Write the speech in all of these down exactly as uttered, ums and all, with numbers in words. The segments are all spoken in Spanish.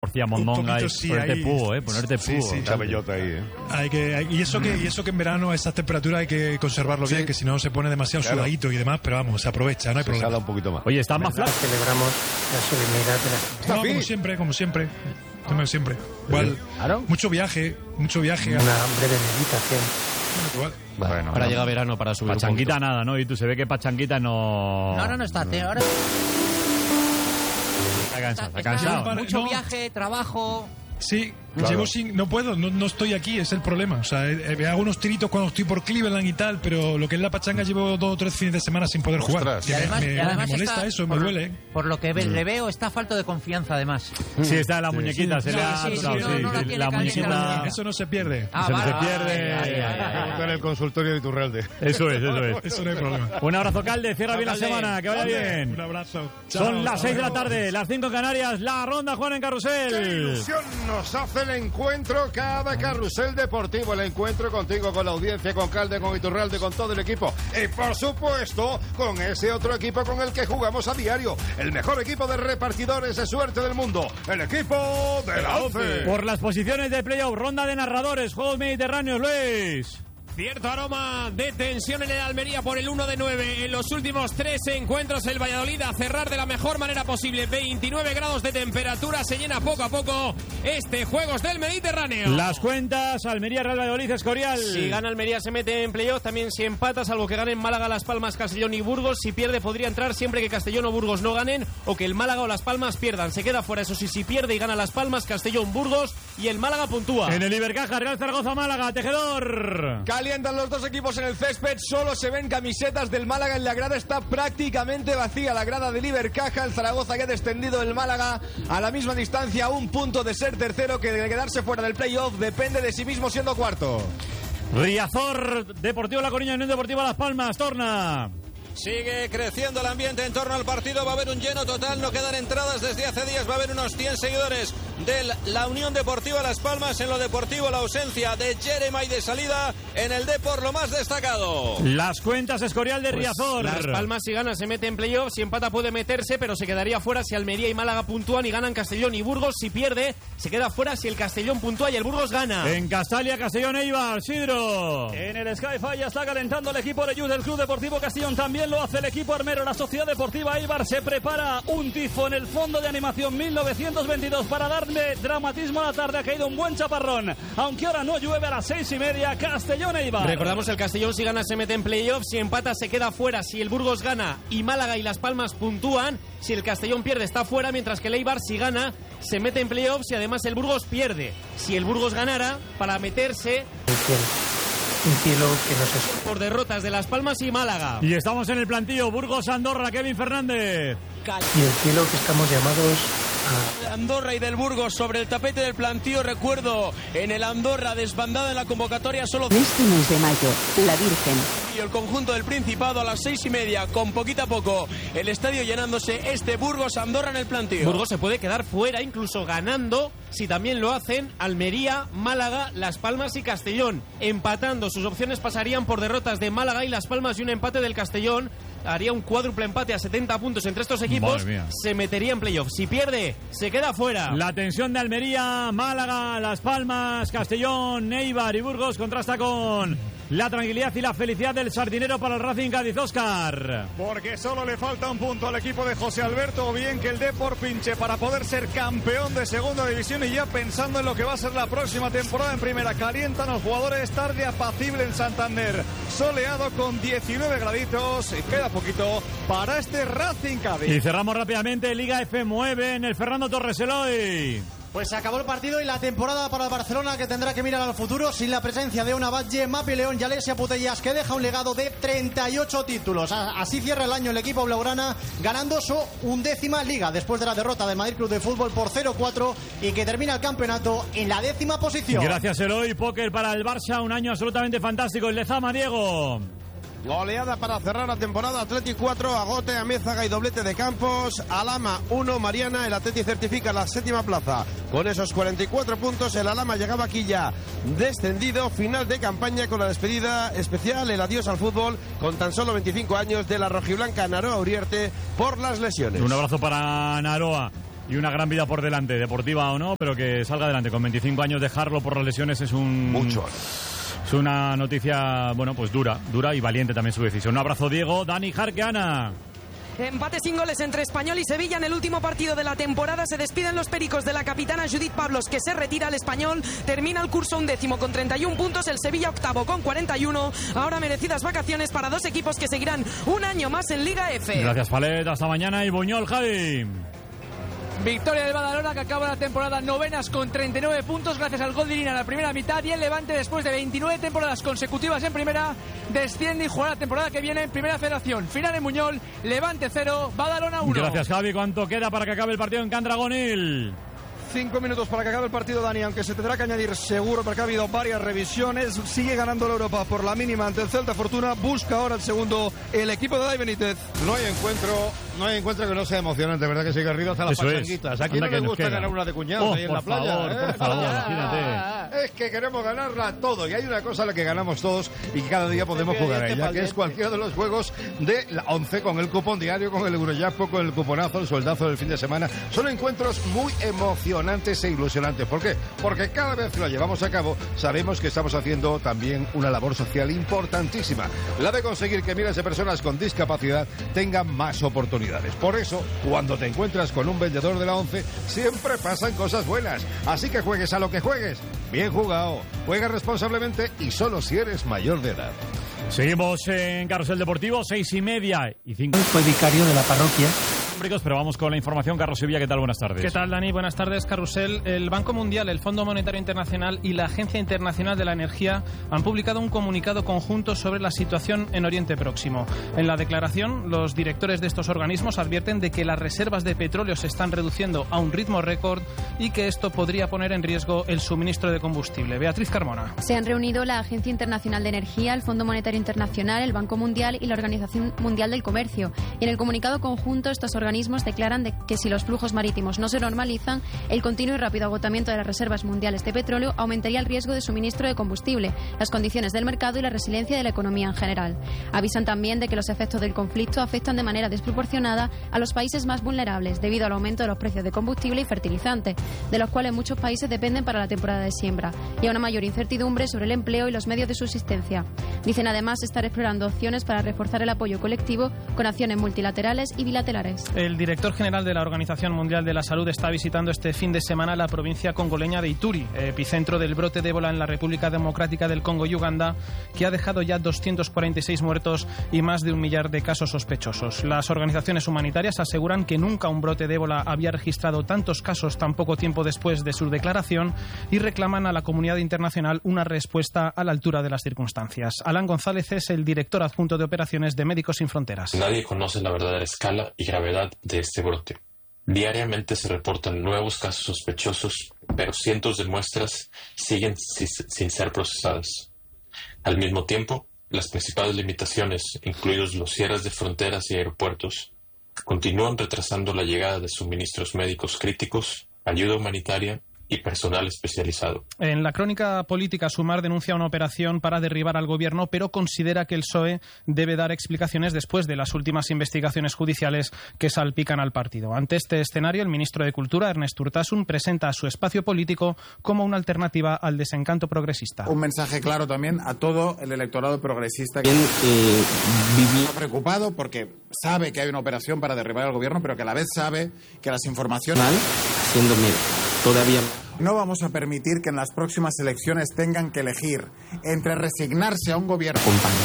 Porcía Mondonga y sí, ponerte ahí, pugo, ¿eh? Ponerte sí, pugo. Sí, Esa bellota ahí, ¿eh? Hay que, hay, y, eso que, y eso que en verano a esas temperaturas hay que conservarlo Sí. bien, que si no se pone demasiado Claro. sudadito y demás, pero vamos, se aprovecha, no hay Se problema. sala un poquito más. Oye, estás más flaco. Celebramos la solemnidad de la... Está No, como fit. siempre, como siempre. Como siempre. Igual, Claro. mucho viaje, mucho viaje. Una breve meditación. Igual. Bueno, Ahora no. llega verano para subir un Pachanguita poquito. nada, ¿no? Y tú se ve que Pachanguita no... No, ahora no está, tío. Ahora Está cansado, está está- cansado. Para- mucho no. viaje, trabajo. Sí, Claro. llevo sin, no puedo, no, no estoy aquí, es el problema. O sea, eh, eh, hago unos tiritos cuando estoy por Cleveland y tal, pero lo que es la pachanga llevo dos o tres fines de semana sin poder jugar. Ostras. Que Y me- además, me, y además me molesta está- eso, me por, duele. Por lo que ve- le veo, está falto de confianza, además. Sí, está en la muñequita, se Sí, le ha sí, sí, atorado, no, sí, no la sí, tiene la caliente, muñequita... Eso no se pierde. Ah, Se vale, se vale, pierde. vale, vale, vale. Pregunta en el consultorio de Iturralde. Eso es, eso es. Eso no hay problema. Un abrazo, Calde, cierra bien la Calde. semana, que vaya bien. Un abrazo. Son Chao, las hasta seis de la luego. tarde, las cinco en Canarias, la ronda Juan en ¡Qué Carrusel. ilusión nos hace el encuentro cada carrusel deportivo! El encuentro contigo, con la audiencia, con Calde, con Iturralde, con todo el equipo. Y por supuesto, con ese otro equipo con el que jugamos a diario. El mejor equipo de repartidores de suerte del mundo. El equipo de la ONCE. Por las posiciones de playoff, ronda de narradores, Juegos Mediterráneos, Luis. Cierto aroma de tensión en el Almería por el uno de nueve. En los últimos tres encuentros el Valladolid a cerrar de la mejor manera posible. veintinueve grados de temperatura. Se llena poco a poco este Juegos del Mediterráneo. Las cuentas, Almería, Real Valladolid, Escorial. Si gana Almería se mete en playoff, también si empata, salvo que ganen Málaga, Las Palmas, Castellón y Burgos. Si pierde podría entrar siempre que Castellón o Burgos no ganen o que el Málaga o Las Palmas pierdan. Se queda fuera, eso sí, si pierde y gana Las Palmas, Castellón, Burgos y el Málaga puntúa. En el Ibercaja, Real Zaragoza, Málaga, Tejedor. Calientan los dos equipos en el césped, solo se ven camisetas del Málaga en la grada, está prácticamente vacía la grada del Ibercaja. El Zaragoza ya ha descendido, el Málaga a la misma distancia, a un punto de ser tercero, que de quedarse fuera del playoff depende de sí mismo siendo cuarto. Riazor, Deportivo La Coruña, Unión Deportiva Las Palmas, Torna. Sigue creciendo el ambiente en torno al partido, va a haber un lleno total, no quedan entradas desde hace días, va a haber unos cien seguidores de la Unión Deportiva Las Palmas. En lo deportivo, la ausencia de Jeremai de salida, en el Depor lo más destacado. Las cuentas, Escorial de Pues Riazor. Las Palmas si gana se mete en playoff, si empata puede meterse, pero se quedaría fuera si Almería y Málaga puntúan y ganan Castellón y Burgos. Si pierde, se queda fuera si el Castellón puntúa y el Burgos gana. En Castalia, Castellón, Eibar, Sidro. En el Sky-Fi ya está calentando el equipo de Youth del Club Deportivo Castellón. También lo hace el equipo armero. La Sociedad Deportiva Eibar se prepara un tifo en el fondo de animación mil novecientos veintidós para darle dramatismo a la tarde. Ha caído un buen chaparrón, aunque ahora no llueve. A las seis y media, Castellón Eibar. Recordamos, el Castellón si gana se mete en playoff, si empata se queda fuera si el Burgos gana y Málaga y Las Palmas puntúan. Si el Castellón pierde está fuera, mientras que el Eibar si gana se mete en playoffs y además el Burgos pierde. Si el Burgos ganara, para meterse Un cielo que nos es... por derrotas de Las Palmas y Málaga. Y estamos en el plantillo, Burgos, Andorra, Kevin Fernández. Y el cielo que estamos llamados a... Andorra y del Burgos sobre el tapete del plantío. Recuerdo en el Andorra desbandada en la convocatoria solo Este mes de mayo, la Virgen. y el conjunto del Principado a las seis y media, con poquito a poco el estadio llenándose. Este Burgos Andorra en el plantío. Burgos se puede quedar fuera, incluso ganando, si también lo hacen Almería, Málaga, Las Palmas y Castellón. Empatando, sus opciones pasarían por derrotas de Málaga y Las Palmas y un empate del Castellón. Haría un cuádruple empate a setenta puntos entre estos equipos. Madre mía. Se metería en playoff. Si pierde, se queda fuera. La tensión de Almería, Málaga, Las Palmas, Castellón, Eibar y Burgos contrasta con la tranquilidad y la felicidad del sardinero para el Racing Cádiz, Óscar. Porque solo le falta un punto al equipo de José Alberto, o bien que el Depor pinche para poder ser campeón de segunda división, y ya pensando en lo que va a ser la próxima temporada en primera. Calientan los jugadores, tarde apacible en Santander, soleado con diecinueve graditos, y queda poquito para este Racing Cádiz. Y cerramos rápidamente Liga F nueve en el Fernando Torres Eloy. Pues se acabó el partido y la temporada para el Barcelona, que tendrá que mirar al futuro sin la presencia de Ona Batlle, Mapi León y Alessia Putellas, que deja un legado de treinta y ocho títulos. Así cierra el año el equipo blaugrana, ganando su undécima liga después de la derrota del Madrid Club de Fútbol por cero cuatro, y que termina el campeonato en la décima posición. Gracias, Eloy. Póker para el Barça, un año absolutamente fantástico. El Lezama, Diego. Goleada para cerrar la temporada. Atleti cuatro, Agote, Amézaga y doblete de Campos. Alama uno, Mariana. El Atleti certifica la séptima plaza con esos cuarenta y cuatro puntos. El Alama llegaba aquí ya descendido. Final de campaña con la despedida especial, el adiós al fútbol con tan solo veinticinco años de la rojiblanca Naroa Uriarte por las lesiones. Un abrazo para Naroa. y una gran vida por delante, deportiva o no, pero que salga adelante. Con veinticinco años dejarlo por las lesiones es un... Mucho. Es una noticia, bueno, pues dura, dura y valiente también su decisión. Un abrazo, Diego. Dani Jarque, Ana. Empate sin goles entre Español y Sevilla en el último partido de la temporada. Se despiden los pericos de la capitana Judith Pablos, que se retira. Al Español termina el curso undécimo con treinta y un puntos, el Sevilla octavo con cuarenta y uno. Ahora merecidas vacaciones para dos equipos que seguirán un año más en Liga F. Gracias, Palet, hasta mañana. Y Buñol, Javi. Victoria del Badalona, que acaba la temporada novenas con treinta y nueve puntos gracias al gol de Irina en la primera mitad, y el Levante, después de veintinueve temporadas consecutivas en primera, desciende y jugará la temporada que viene en Primera Federación. Final en Muñol, Levante cero, Badalona uno. Gracias, Javi. ¿Cuánto queda para que acabe el partido en Candragonil? Cinco minutos para que acabe el partido, Dani, aunque se tendrá que añadir seguro porque ha habido varias revisiones. Sigue ganando la Europa por la mínima ante el Celta Fortuna. Busca ahora el segundo el equipo de Dai Benítez. No hay encuentro, no hay encuentro que no sea emocionante, ¿verdad? Que sigue arriba hasta las pachanguitas. ¿A quién no le gusta ganar una de cuñados oh, ahí en la playa? Favor, ¿eh? Por favor, imagínate. Es que queremos ganarla todo y hay una cosa a la que ganamos todos y que cada día podemos jugar a ella, que es cualquiera de los juegos de la once con el cupón diario, con el Eurojackpot, con el cuponazo, el sueldazo del fin de semana. Son encuentros muy emocionantes e ilusionantes. ¿Por qué? Porque cada vez que lo llevamos a cabo sabemos que estamos haciendo también una labor social importantísima, la de conseguir que miles de personas con discapacidad tengan más oportunidades. Por eso, cuando te encuentras con un vendedor de la once, siempre pasan cosas buenas. Así que juegues a lo que juegues, bien jugado, juega responsablemente y solo si eres mayor de edad. Seguimos en Carrusel Deportivo, seis y media y cinco. Fue vicario de la parroquia. Pero vamos con la información. Carlos Sevilla, ¿qué tal? Buenas tardes. ¿Qué tal, Dani? Buenas tardes, Carrusel. El Banco Mundial, el Fondo Monetario Internacional y la Agencia Internacional de la Energía han publicado un comunicado conjunto sobre la situación en Oriente Próximo. En la declaración, los directores de estos organismos advierten de que las reservas de petróleo se están reduciendo a un ritmo récord y que esto podría poner en riesgo el suministro de combustible. Beatriz Carmona. Se han reunido la Agencia Internacional de Energía, el Fondo Monetario Internacional, el Banco Mundial y la Organización Mundial del Comercio. Y en el comunicado conjunto, estos organismos organismos declaran de que si los flujos marítimos no se normalizan, el continuo y rápido agotamiento de las reservas mundiales de petróleo aumentaría el riesgo de suministro de combustible, las condiciones del mercado y la resiliencia de la economía en general. Avisan también de que los efectos del conflicto afectan de manera desproporcionada a los países más vulnerables debido al aumento de los precios de combustible y fertilizantes, de los cuales muchos países dependen para la temporada de siembra, y a una mayor incertidumbre sobre el empleo y los medios de subsistencia. Dicen además estar explorando opciones para reforzar el apoyo colectivo con acciones multilaterales y bilaterales. El director general de la Organización Mundial de la Salud está visitando este fin de semana la provincia congoleña de Ituri, epicentro del brote de ébola en la República Democrática del Congo y Uganda, que ha dejado ya doscientos cuarenta y seis muertos y más de un millar de casos sospechosos. Las organizaciones humanitarias aseguran que nunca un brote de ébola había registrado tantos casos tan poco tiempo después de su declaración y reclaman a la comunidad internacional una respuesta a la altura de las circunstancias. Alan González es el director adjunto de operaciones de Médicos Sin Fronteras. Nadie conoce la verdadera escala y gravedad de este brote. Diariamente se reportan nuevos casos sospechosos, pero cientos de muestras siguen sin ser procesadas. Al mismo tiempo, las principales limitaciones, incluidos los cierres de fronteras y aeropuertos, continúan retrasando la llegada de suministros médicos críticos, ayuda humanitaria y personal especializado. En la crónica política, Sumar denuncia una operación para derribar al gobierno, pero considera que el P S O E debe dar explicaciones después de las últimas investigaciones judiciales que salpican al partido. Ante este escenario, el ministro de Cultura, Ernest Urtasun, presenta a su espacio político como una alternativa al desencanto progresista. Un mensaje claro también a todo el electorado progresista que eh, vivía preocupado porque sabe que hay una operación para derribar al gobierno, pero que a la vez sabe que las informaciones... Mal, siendo todavía... No vamos a permitir que en las próximas elecciones tengan que elegir entre resignarse a un gobierno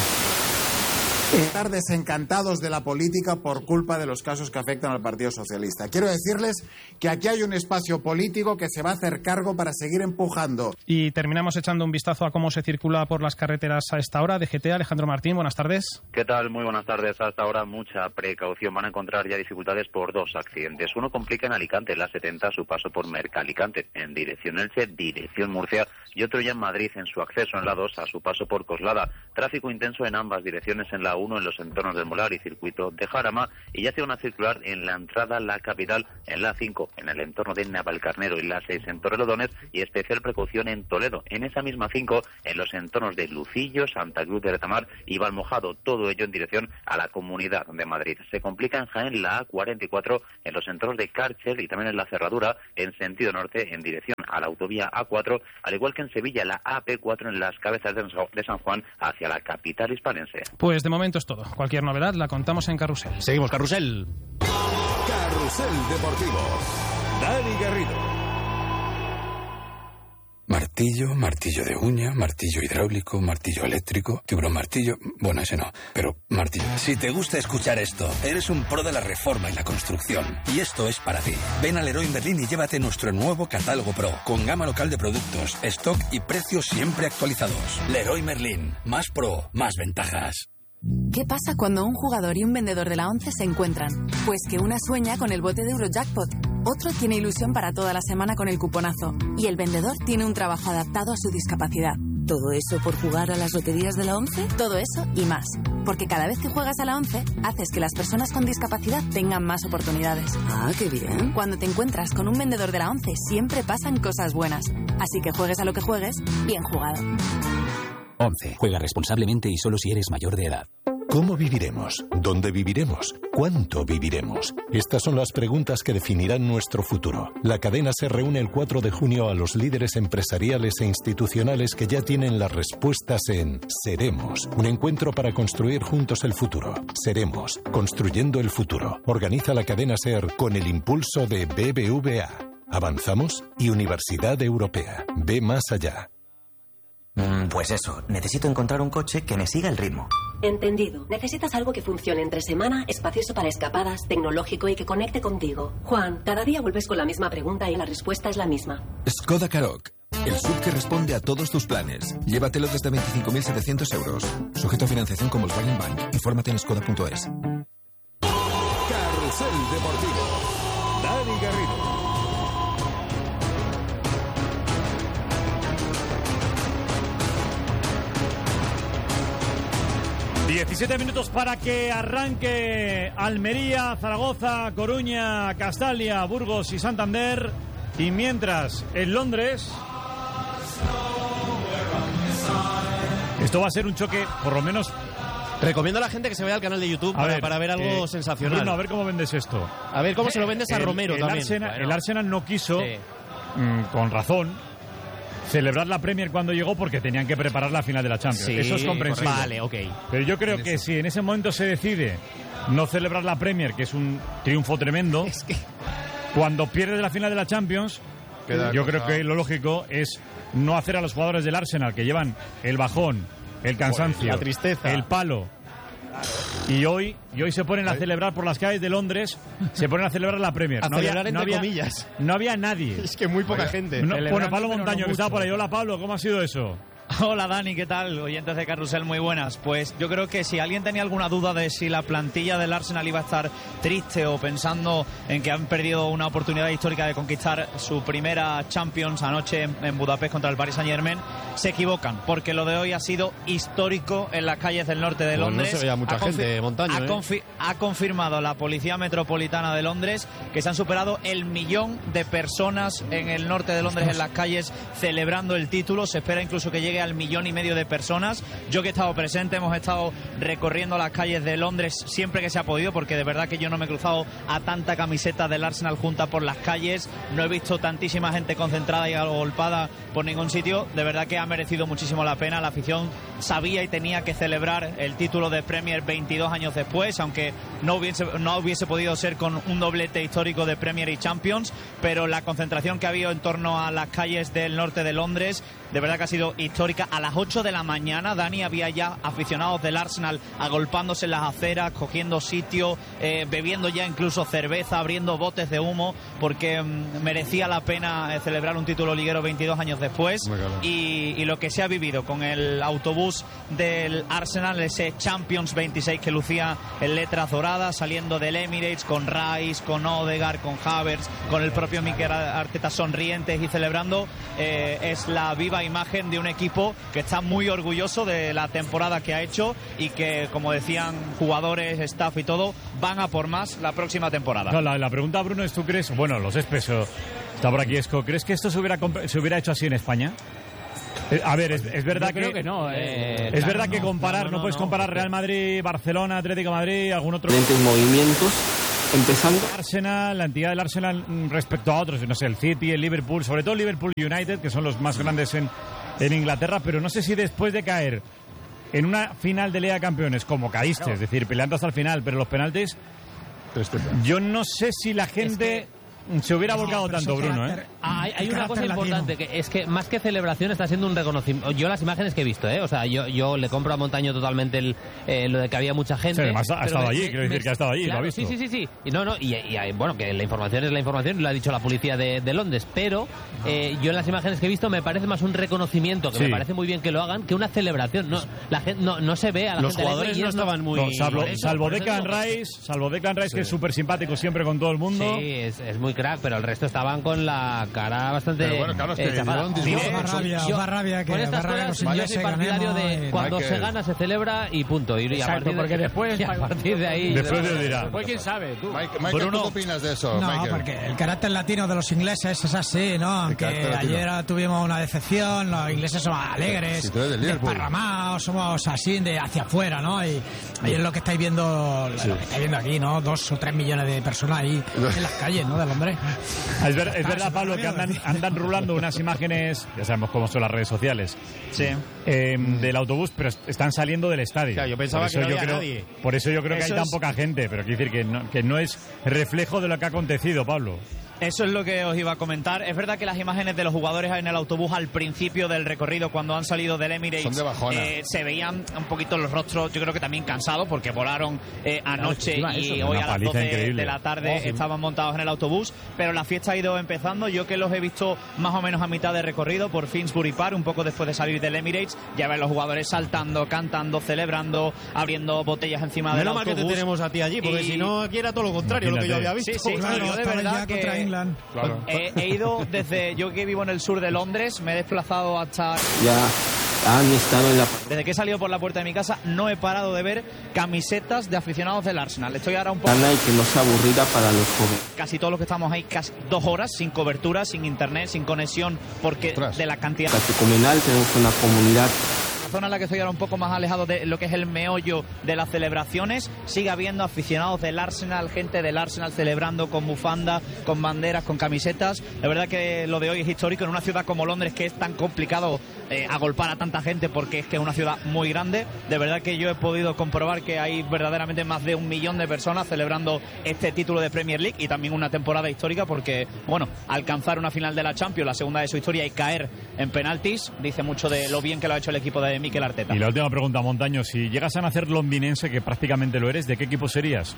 y estar desencantados de la política por culpa de los casos que afectan al Partido Socialista. Quiero decirles que aquí hay un espacio político que se va a hacer cargo para seguir empujando. Y terminamos echando un vistazo a cómo se circula por las carreteras a esta hora. D G T, Alejandro Martín, buenas tardes. ¿Qué tal? Muy buenas tardes. Hasta ahora mucha precaución. Van a encontrar ya dificultades por dos accidentes. Uno complica en Alicante, la setenta, a su paso por Mercalicante, en dirección Elche, dirección Murcia, y otro ya en Madrid, en su acceso en la dos, a su paso por Coslada. Tráfico intenso en ambas direcciones en la uno en los entornos del Molar y circuito de Jarama, y ya sea una circular en la entrada a la capital en la cinco, en el entorno de Navalcarnero, y la seis en Torrelodones, y especial precaución en Toledo. En esa misma cinco, en los entornos de Lucillo, Santa Cruz de Retamar y Valmojado, todo ello en dirección a la Comunidad de Madrid. Se complica en Jaén la A cuarenta y cuatro en los entornos de Cárcel y también en la Cerradura en sentido norte en dirección a la autovía A cuatro, al igual que en Sevilla la A P cuatro en las cabezas de San Juan hacia la capital hispanense. Pues de momento es todo. Cualquier novedad la contamos en Carrusel. Seguimos, Carrusel. Carrusel Deportivo. Dani Garrido. Martillo, martillo de uña, martillo hidráulico, martillo eléctrico, martillo. Bueno, ese no, pero martillo. Si te gusta escuchar esto, eres un pro de la reforma y la construcción. Y esto es para ti. Ven a Leroy Merlin y llévate nuestro nuevo catálogo Pro, con gama local de productos, stock y precios siempre actualizados. Leroy Merlin, más pro, más ventajas. ¿Qué pasa cuando un jugador y un vendedor de la ONCE se encuentran? Pues que una sueña con el bote de Eurojackpot, otro tiene ilusión para toda la semana con el cuponazo y el vendedor tiene un trabajo adaptado a su discapacidad. ¿Todo eso por jugar a las loterías de la ONCE? Todo eso y más. Porque cada vez que juegas a la ONCE, haces que las personas con discapacidad tengan más oportunidades. Ah, qué bien. Cuando te encuentras con un vendedor de la ONCE, siempre pasan cosas buenas. Así que juegues a lo que juegues, bien jugado. once. Juega responsablemente y solo si eres mayor de edad. ¿Cómo viviremos? ¿Dónde viviremos? ¿Cuánto viviremos? Estas son las preguntas que definirán nuestro futuro. La cadena se reúne el cuatro de junio a los líderes empresariales e institucionales que ya tienen las respuestas en Seremos, un encuentro para construir juntos el futuro. Seremos, construyendo el futuro. Organiza la cadena SER con el impulso de B B V A. ¿Avanzamos? Y Universidad Europea. Ve más allá. Mm, pues eso, necesito encontrar un coche que me siga el ritmo. Entendido. Necesitas algo que funcione entre semana, espacioso para escapadas, tecnológico y que conecte contigo. Juan, cada día vuelves con la misma pregunta y la respuesta es la misma. Skoda Karoq, el sub que responde a todos tus planes. Llévatelo desde veinticinco mil setecientos euros. Sujeto a financiación con Volkswagen Bank. Infórmate en skoda punto es. Carrusel Deportivo. Dani Garrido. diecisiete minutos para que arranque Almería, Zaragoza, Coruña, Castalia, Burgos y Santander. Y mientras en Londres, esto va a ser un choque, por lo menos. Recomiendo a la gente que se vaya al canal de YouTube para ver, para ver algo eh, sensacional. Bruno, a ver cómo vendes esto. A ver cómo se lo vendes a el, Romero el también. Arsenal, bueno. El Arsenal no quiso, sí. mmm, con razón, celebrar la Premier cuando llegó porque tenían que preparar la final de la Champions. Sí, eso es comprensible. Vale, ok. Pero yo creo que si en ese momento se decide no celebrar la Premier, que es un triunfo tremendo, es que... cuando pierdes la final de la Champions, Queda yo cosa. creo que lo lógico es no hacer a los jugadores del Arsenal que llevan el bajón, el cansancio, la tristeza, el palo. Y hoy, y hoy se ponen a celebrar por las calles de Londres, se ponen a celebrar la Premier. A no celebrar había, no entre había, comillas. No había nadie. Es que muy poca gente. No, bueno, Pablo pero Montaño, no que estaba mucho. por ahí. Hola, Pablo, ¿cómo ha sido eso? Hola Dani, ¿qué tal? Oyentes de Carrusel, muy buenas. Pues yo creo que si alguien tenía alguna duda de si la plantilla del Arsenal iba a estar triste o pensando en que han perdido una oportunidad histórica de conquistar su primera Champions anoche en Budapest contra el Paris Saint-Germain, se equivocan, porque lo de hoy ha sido histórico en las calles del norte de Bueno, Londres. no se veía mucha Ha gente, confi- Montaño, ha, ¿eh? confi- ha confirmado la Policía Metropolitana de Londres que se han superado el millón de personas en el norte de Londres en las calles celebrando el título. Se espera incluso que llegue al millón y medio de personas. Yo que he estado presente, hemos estado recorriendo las calles de Londres siempre que se ha podido, porque de verdad que yo no me he cruzado a tanta camiseta del Arsenal junta por las calles, no he visto tantísima gente concentrada y agolpada por ningún sitio. De verdad que ha merecido muchísimo la pena. La afición sabía y tenía que celebrar el título de Premier veintidós años después, aunque no hubiese, no hubiese podido ser con un doblete histórico de Premier y Champions, pero la concentración que ha habido en torno a las calles del norte de Londres, de verdad que ha sido histórica. A las ocho de la mañana, Dani, había ya aficionados del Arsenal agolpándose en las aceras, cogiendo sitio, eh, bebiendo ya incluso cerveza, abriendo botes de humo, porque mm, merecía la pena eh, celebrar un título liguero veintidós años después. Y, y lo que se ha vivido con el autobús del Arsenal, ese Champions veintiséis que lucía en letras doradas, saliendo del Emirates con Rice, con Odegaard, con Havertz, con el propio Mikel Arteta sonrientes y celebrando, eh, es la viva imagen de un equipo que está muy orgulloso de la temporada que ha hecho y que, como decían jugadores, staff y todo, van a por más la próxima temporada. No, la, la pregunta, Bruno, es: ¿tú crees? Bueno, los Espeso, está por aquí Esco, ¿crees que esto se hubiera, se hubiera hecho así en España? Eh, a ver, es, es verdad Yo creo que, que no, eh, es claro, verdad que no, comparar, no, no, no, puedes no, comparar porque- Real Madrid, Barcelona, Atlético de Madrid, algún otro. Diferentes movimientos, empezando. Arsenal, la entidad del Arsenal mm, respecto a otros, no sé, el City, el Liverpool, sobre todo Liverpool United, que son los más grandes en, en Inglaterra, pero no sé si después de caer en una final de Liga de Campeones, como caíste, es decir, peleando hasta el final, pero los penaltis, yo no sé si la gente se hubiera volcado tanto, Bruno, ¿eh? Ah, hay, hay El una cosa carácter importante, que es que más que celebración está siendo un reconocimiento. Yo las imágenes que he visto, ¿eh? O sea, yo, yo le compro a Montaño totalmente el, eh, lo de que había mucha gente. Sí, además ha pero estado me- allí, me- quiero decir me- que ha estado allí, lo ha claro, visto. Sí, sí, sí, sí. Y no, no, y, y, bueno, que la información es la información, lo ha dicho la policía de, de Londres, pero eh, yo en las imágenes que he visto me parece más un reconocimiento, que Sí. me parece muy bien que lo hagan, que una celebración. No, la gente, no, no se ve a la Los gente. jugadores no estaban muy... No, salvo, por eso, salvo por eso Declan digo. Rice, salvo Declan Rice, Sí. que es súper simpático siempre con todo el mundo. Sí, es, es muy crack, pero el resto estaban con la cara bastante Pero bueno, claro, es que eh, chapada. lleva un discurso. Yo- Más rabia, yo- más rabia que con estas más rabia que cosas los yo ingleses soy partidario ganemos de y- cuando Michael. se gana se celebra y punto. Y, y a Exacto, partir de, porque después- y a partir de ahí... Después Dios dirá. Pues quién sabe, tú. Mike- Michael, ¿tú qué opinas de eso, No, Michael? porque el carácter latino de los ingleses es así, ¿no? Aunque carácter latino. ayer tuvimos una decepción, los ingleses son alegres, Si tú eres del Liverpool. desparramados, somos así de hacia afuera, ¿no? Y, y es lo que estáis viendo, lo que estáis viendo aquí, ¿no? Dos o tres millones de personas ahí en las calles, ¿no? De Londres. Es, ver- es Está verdad, súper Pablo, que rabia, andan, decía. andan rulando unas imágenes, ya sabemos cómo son las redes sociales, Sí. eh, del autobús, pero est- están saliendo del estadio. Claro, yo pensaba Por eso que no yo había creo, nadie. Por eso yo creo que Eso hay tan es- poca gente, pero quiero decir que no, que no es reflejo de lo que ha acontecido, Pablo. Eso es lo que os iba a comentar. Es verdad que las imágenes de los jugadores en el autobús al principio del recorrido, cuando han salido del Emirates, Son de bajona. eh, se veían un poquito los rostros, yo creo que también cansados, porque volaron eh, anoche encima y eso, hoy una a las paliza doce increíble. de la tarde Oh, sí. estaban montados en el autobús, pero la fiesta ha ido empezando. Yo que los he visto más o menos a mitad de recorrido por Finsbury Park, un poco después de salir del Emirates, ya ven los jugadores saltando, cantando, celebrando, abriendo botellas encima del Menos mal que autobús. te tenemos a ti allí, porque Y- si no, aquí era todo lo contrario, lo que yo Imagínate. había visto. Sí, sí, Claro, yo de estaban verdad ya que- contra England. Claro. He, he ido desde, yo que vivo en el sur de Londres, me he desplazado hasta... Ya han estado en la... Desde que he salido por la puerta de mi casa no he parado de ver camisetas de aficionados del Arsenal. Estoy ahora un poco... Gana y que no sea aburrida para los jóvenes. Casi todos los que estamos ahí, casi dos horas sin cobertura, sin internet, sin conexión, porque Ostras. de la cantidad... Comunal, tenemos una comunidad. La zona en la que estoy ahora un poco más alejado de lo que es el meollo de las celebraciones, sigue habiendo aficionados del Arsenal, gente del Arsenal celebrando con bufanda, con banderas, con camisetas. La verdad que lo de hoy es histórico en una ciudad como Londres, que es tan complicado eh, agolpar a tanta gente porque es que es una ciudad muy grande. De verdad que yo he podido comprobar que hay verdaderamente más de un millón de personas celebrando este título de Premier League y también una temporada histórica porque, bueno, alcanzar una final de la Champions, la segunda de su historia, y caer en penaltis, dice mucho de lo bien que lo ha hecho el equipo de Mikel Arteta. Y la última pregunta, Montaño, si llegas a nacer londinense, que prácticamente lo eres, ¿de qué equipo serías?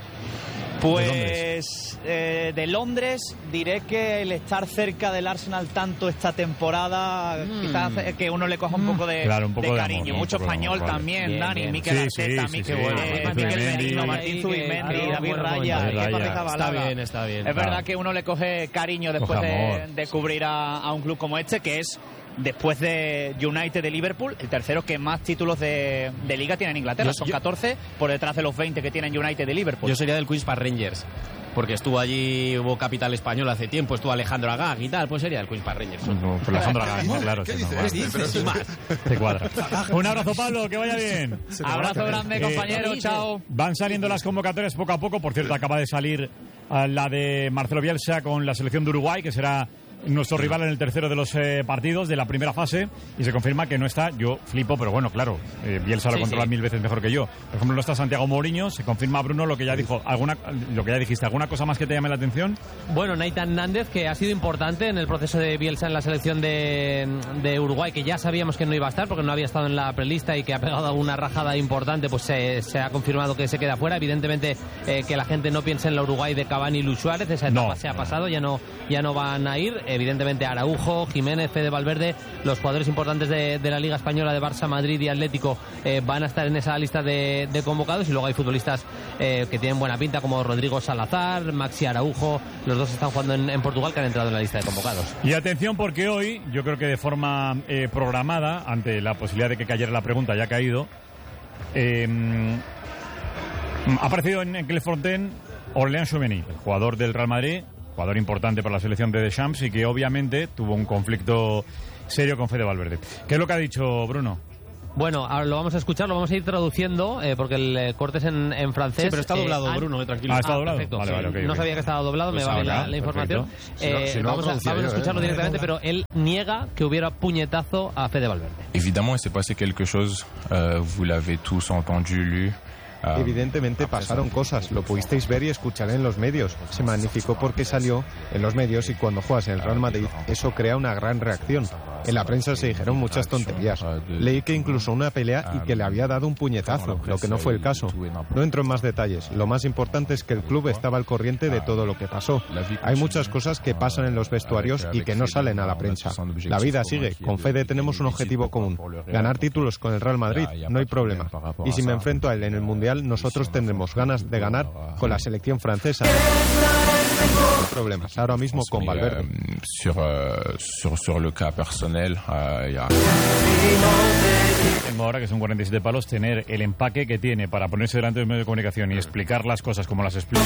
Pues eh, de Londres diré que el estar cerca del Arsenal tanto esta temporada Mm. quizás hace que uno le coja un poco de, Claro, un poco de de cariño. amor, ¿no? Mucho Un poco de español amor, vale. también, Bien, Dani, bien. Mikel Sí, Arteta, sí, sí, Mikel sí. eh, Bueno, Mikel Zubimendi. Merino, Martín Ahí, Zubimendi, que- David buen Raya, momento. Enrique Raya. Zabalaga. Está bien, está bien. Es Claro. verdad que uno le coge cariño después Coge de, amor. de cubrir a, a un club como este, que es, después de United de Liverpool, el tercero que más títulos de, de liga tiene en Inglaterra. Yo- Son yo- catorce por detrás de los veinte que tienen United de Liverpool. Yo sería del Queen's Park Rangers. Porque estuvo allí, hubo capital español hace tiempo, estuvo Alejandro Agag y tal, pues sería el Queen's Park Rangers. No, por Alejandro Agag, claro. ¿Qué sí, no, dices? vale. Pero más. Te cuadra. Un abrazo, Pablo, que vaya bien. Abrazo grande, Eh, compañero, chao. Van saliendo las convocatorias poco a poco. Por cierto, acaba de salir a la de Marcelo Bielsa con la selección de Uruguay, que será nuestro rival en el tercero de los eh, partidos de la primera fase, y se confirma que no está. Yo flipo, pero bueno, claro, eh, Bielsa lo Sí, controla sí. mil veces mejor que yo. Por ejemplo, no está Santiago Mourinho. Se confirma, Bruno, lo que ya dijo. Alguna, lo que ya dijiste. ¿Alguna cosa más que te llame la atención? Bueno, Nathan Nández, que ha sido importante en el proceso de Bielsa en la selección de, de Uruguay, que ya sabíamos que no iba a estar porque no había estado en la prelista y que ha pegado alguna rajada importante, pues se, se ha confirmado que se queda fuera. Evidentemente eh, que la gente no piense en la Uruguay de Cavani y Luis Suárez, esa etapa No. se ha pasado, ya no, ya no van a ir. Evidentemente Araujo, Jiménez, Fede Valverde, los jugadores importantes de, de la Liga Española de Barça, Madrid y Atlético eh, van a estar en esa lista de, de convocados, y luego hay futbolistas eh, que tienen buena pinta como Rodrigo Salazar, Maxi Araujo, los dos están jugando en, en Portugal, que han entrado en la lista de convocados. Y atención, porque hoy, yo creo que de forma eh, programada, ante la posibilidad de que cayera la pregunta, ya ha caído, Eh, ha aparecido en Clairefontaine Aurélien Tchouameni, el jugador del Real Madrid, jugador importante para la selección de Deschamps y que obviamente tuvo un conflicto serio con Fede Valverde. ¿Qué es lo que ha dicho Bruno? Bueno, ahora lo vamos a escuchar, lo vamos a ir traduciendo, eh, porque el eh, corte es en, en francés. Sí, pero está doblado, eh, Bruno, eh, tranquilo. Ah, está doblado. Perfecto. Vale, vale, okay, no okay. sabía que estaba doblado, pues me vale la, la información. Si no, Eh, si no vamos a, vamos a yo, escucharlo ¿eh? directamente, pero él niega que hubiera puñetazo a Fede Valverde. Évidemment, il s'est passé quelque chose, euh, vous l'avez tous entendu, lu. Evidentemente pasaron cosas, lo pudisteis ver y escuchar en los medios. Se magnificó porque salió en los medios y cuando juegas en el Real Madrid eso crea una gran reacción. En la prensa se dijeron muchas tonterías. Leí que incluso una pelea y que le había dado un puñetazo, lo que no fue el caso. No entro en más detalles. Lo más importante es que el club estaba al corriente de todo lo que pasó. Hay muchas cosas que pasan en los vestuarios y que no salen a la prensa. La vida sigue. Con Fede tenemos un objetivo común. Ganar títulos con el Real Madrid, no hay problema. Y si me enfrento a él en el Mundial, nosotros tendremos ganas de ganar con la selección francesa. No hay problemas. Ahora mismo con Valverde. Sur, uh, sur, sur le cas personnel, uh, yeah. Tengo ahora que son cuarenta y siete palos, tener el empaque que tiene para ponerse delante de un medio de comunicación y explicar las cosas como las explica.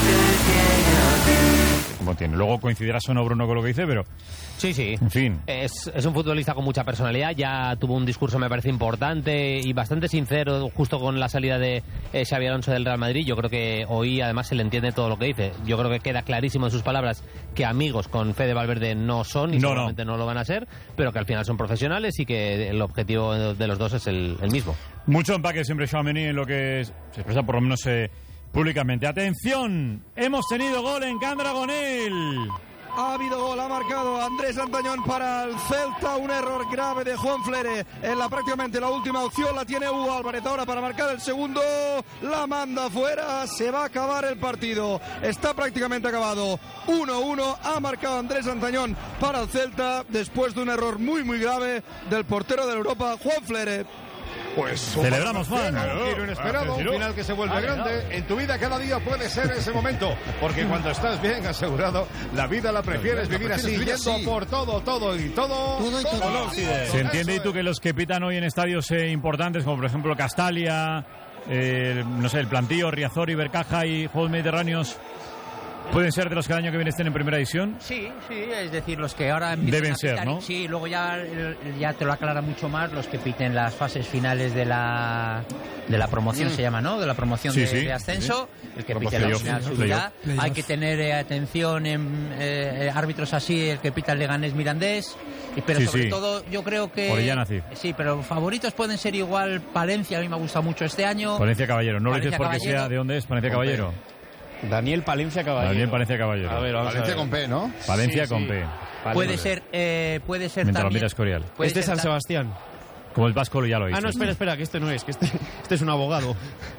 Como tiene. Luego coincidirás o no, Bruno, con lo que dice, pero... Sí, sí. En fin. Es, es un futbolista con mucha personalidad. Ya tuvo un discurso, me parece, importante y bastante sincero justo con la salida de eh, Xabi Alonso del Real Madrid. Yo creo que hoy, además, se le entiende todo lo que dice. Yo creo que queda clarísimo en sus palabras que amigos con Fede Valverde no son y no, seguramente no. no lo van a ser, pero que al final son profesionales y que el objetivo de los dos es el, el mismo. Mucho empaque siempre Tchouameni en lo que se expresa, por lo menos eh, públicamente. ¡Atención! Hemos tenido gol en Can Dragonil. Ha habido gol, ha marcado Andrés Antañón para el Celta, un error grave de Juan Flere en la prácticamente la última opción, la tiene Hugo Álvarez ahora para marcar el segundo, la manda fuera, se va a acabar el partido, está prácticamente acabado, uno uno, ha marcado Andrés Antañón para el Celta después de un error muy muy grave del portero de Europa, Juan Flere. Pues celebramos, Juan. Un giro inesperado, un final que se vuelve Ah, grande. En tu vida cada día puede ser ese momento, porque cuando estás bien asegurado, la vida la prefieres vivir así, yendo por todo, todo y todo. Todo y todo. con Occidente. Se entiende, y tú, que los que pitan hoy en estadios eh, importantes, como por ejemplo Castalia, eh, no sé, el Plantío, Riazor, Ibercaja y Juegos Mediterráneos, ¿pueden ser de los que el año que viene estén en primera división? Sí, sí, es decir, los que ahora empiezan Deben a pitar, ser, ¿no? Sí, luego ya, ya te lo aclara mucho más los que piten las fases finales de la de la promoción, Mm. se llama, ¿no? De la promoción Sí, de, sí, de ascenso, sí. el que Promoción. pite la Playoff, final playoff. subirá. Playoff. Hay que tener eh, atención en eh, árbitros así, el que pita el Leganés Mirandés, y- pero Sí, sobre sí. todo yo creo que... Orellana, sí. Sí, pero favoritos pueden ser igual Palencia, a mí me gusta mucho este año. Palencia Caballero. No lo dices Palencia porque Caballero. sea de dónde es Palencia Caballero. Daniel Palencia Caballero. Daniel Palencia Caballero. A ver, vamos Valencia a ver. con P, ¿no? Palencia Sí, con sí. P. Vale, Puede vale. ser, eh, puede ser Mientras lo también... mira Escorial. puede Este es ser San ta- Sebastián. Como el Vasco ya lo hizo. Ah, no, espera, espera, que este no es, que este, este es un abogado.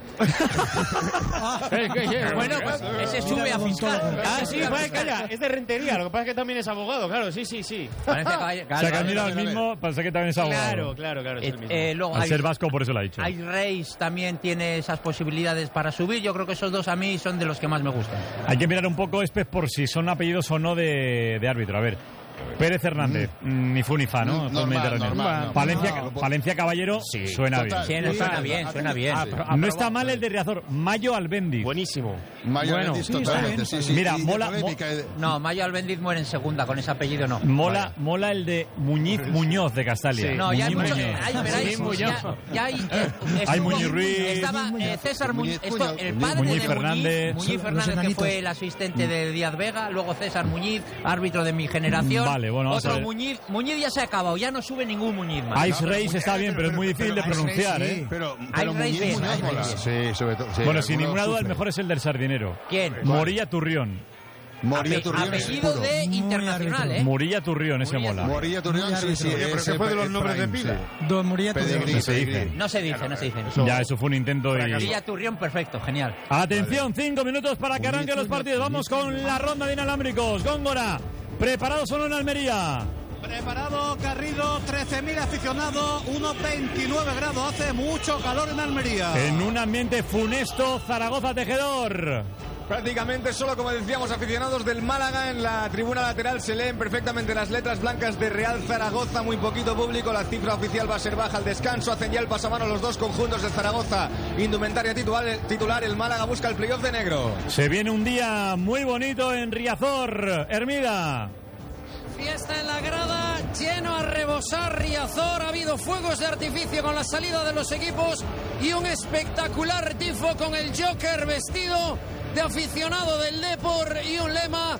Eh, que- que- Bueno, pues ese sube a fiscal. Ah, sí, pues calla, es de Rentería, lo que pasa es que también es abogado, claro, sí, sí, sí. Palencia Caballero. O sea, que han mirado el mismo, pensé que también es abogado. Claro, claro, claro, es el mismo. Eh, luego Al hay, ser vasco, por eso lo ha dicho. hay Reis también tiene esas posibilidades para subir. Yo creo que esos dos a mí son de los que más me gustan. Hay que mirar un poco, Espe, por si son apellidos o no de, de árbitro. A ver, Pérez Hernández, mm. ni fu ni fa, ¿no? Mm, Todo normal, Mediterráneo. normal, no. Palencia, No. Palencia Caballero suena Total. Sí, bien. suena bien, suena bien. Ah, pero no está mal el de Riazor. Mayo Albendiz. Buenísimo. Mayo Bueno, Albendiz, sí, totalmente, está sí, sí. Mira, Y de mola- polémica, de- No, Mayo Albendiz muere en segunda, con ese apellido no. Mola, mola el de Muñiz Muñoz de Castalia. Sí. No, ya hay Muñiz muchos. Muñoz. Hay, pero hay- Sí, Muñoz. ya, ya hay. eh, Hay estuvo- Muñiz Ruiz. Estaba eh, César Muñiz. esto, el padre Muñiz de Fernández. Muñiz, Muñiz Los Fernández, que enanitos. fue el asistente de Díaz Vega. Luego César Muñiz, árbitro de mi generación. Vale, bueno, vamos Otro a ver. Muñiz. Muñiz ya se ha acabado, ya no sube ningún Muñiz más. Ice Race está bien, pero es muy difícil de pronunciar, ¿eh? Pero, Ice pero Race Muñiz, bien, Muñoz Ice mola. Race Sí, sobre todo. sí, Bueno, sin alguno ninguna duda, el sufre. mejor es el del Sardinero. ¿Quién? Morilla Turrión. Morilla Ape- Turrión es apellido puro. de internacional, ¿eh? Murilla Turrión, ese Murilla mola. Morilla Turrión, sí, sí. Oye, ese pero fue ¿qué fue de el los nombres de Prime, pila? sí. Don Murilla Pedigrí, Turrión. No se pedigrí. dicen. No se dice, no se dice. Ya, eso fue un intento y... Villa Turrión, perfecto, genial. Atención, cinco minutos para que arranquen los partidos. Vamos con la ronda de inalámbricos. Góngora, ¿preparados o no en Almería? Preparado Garrido, trece mil aficionados, unos veintinueve grados, hace mucho calor en Almería. En un ambiente funesto, Zaragoza Tejedor. prácticamente solo, como decíamos, aficionados del Málaga. En la tribuna lateral se leen perfectamente las letras blancas de Real Zaragoza, muy poquito público, la cifra oficial va a ser baja al descanso, hacen ya el pasamano los dos conjuntos de Zaragoza, indumentaria titular, titular el Málaga busca el playoff de negro. Se viene un día muy bonito en Riazor, Hermida. Fiesta en la grada, lleno a rebosar Riazor, ha habido fuegos de artificio con la salida de los equipos y un espectacular tifo con el Joker vestido de aficionado del Depor y un lema: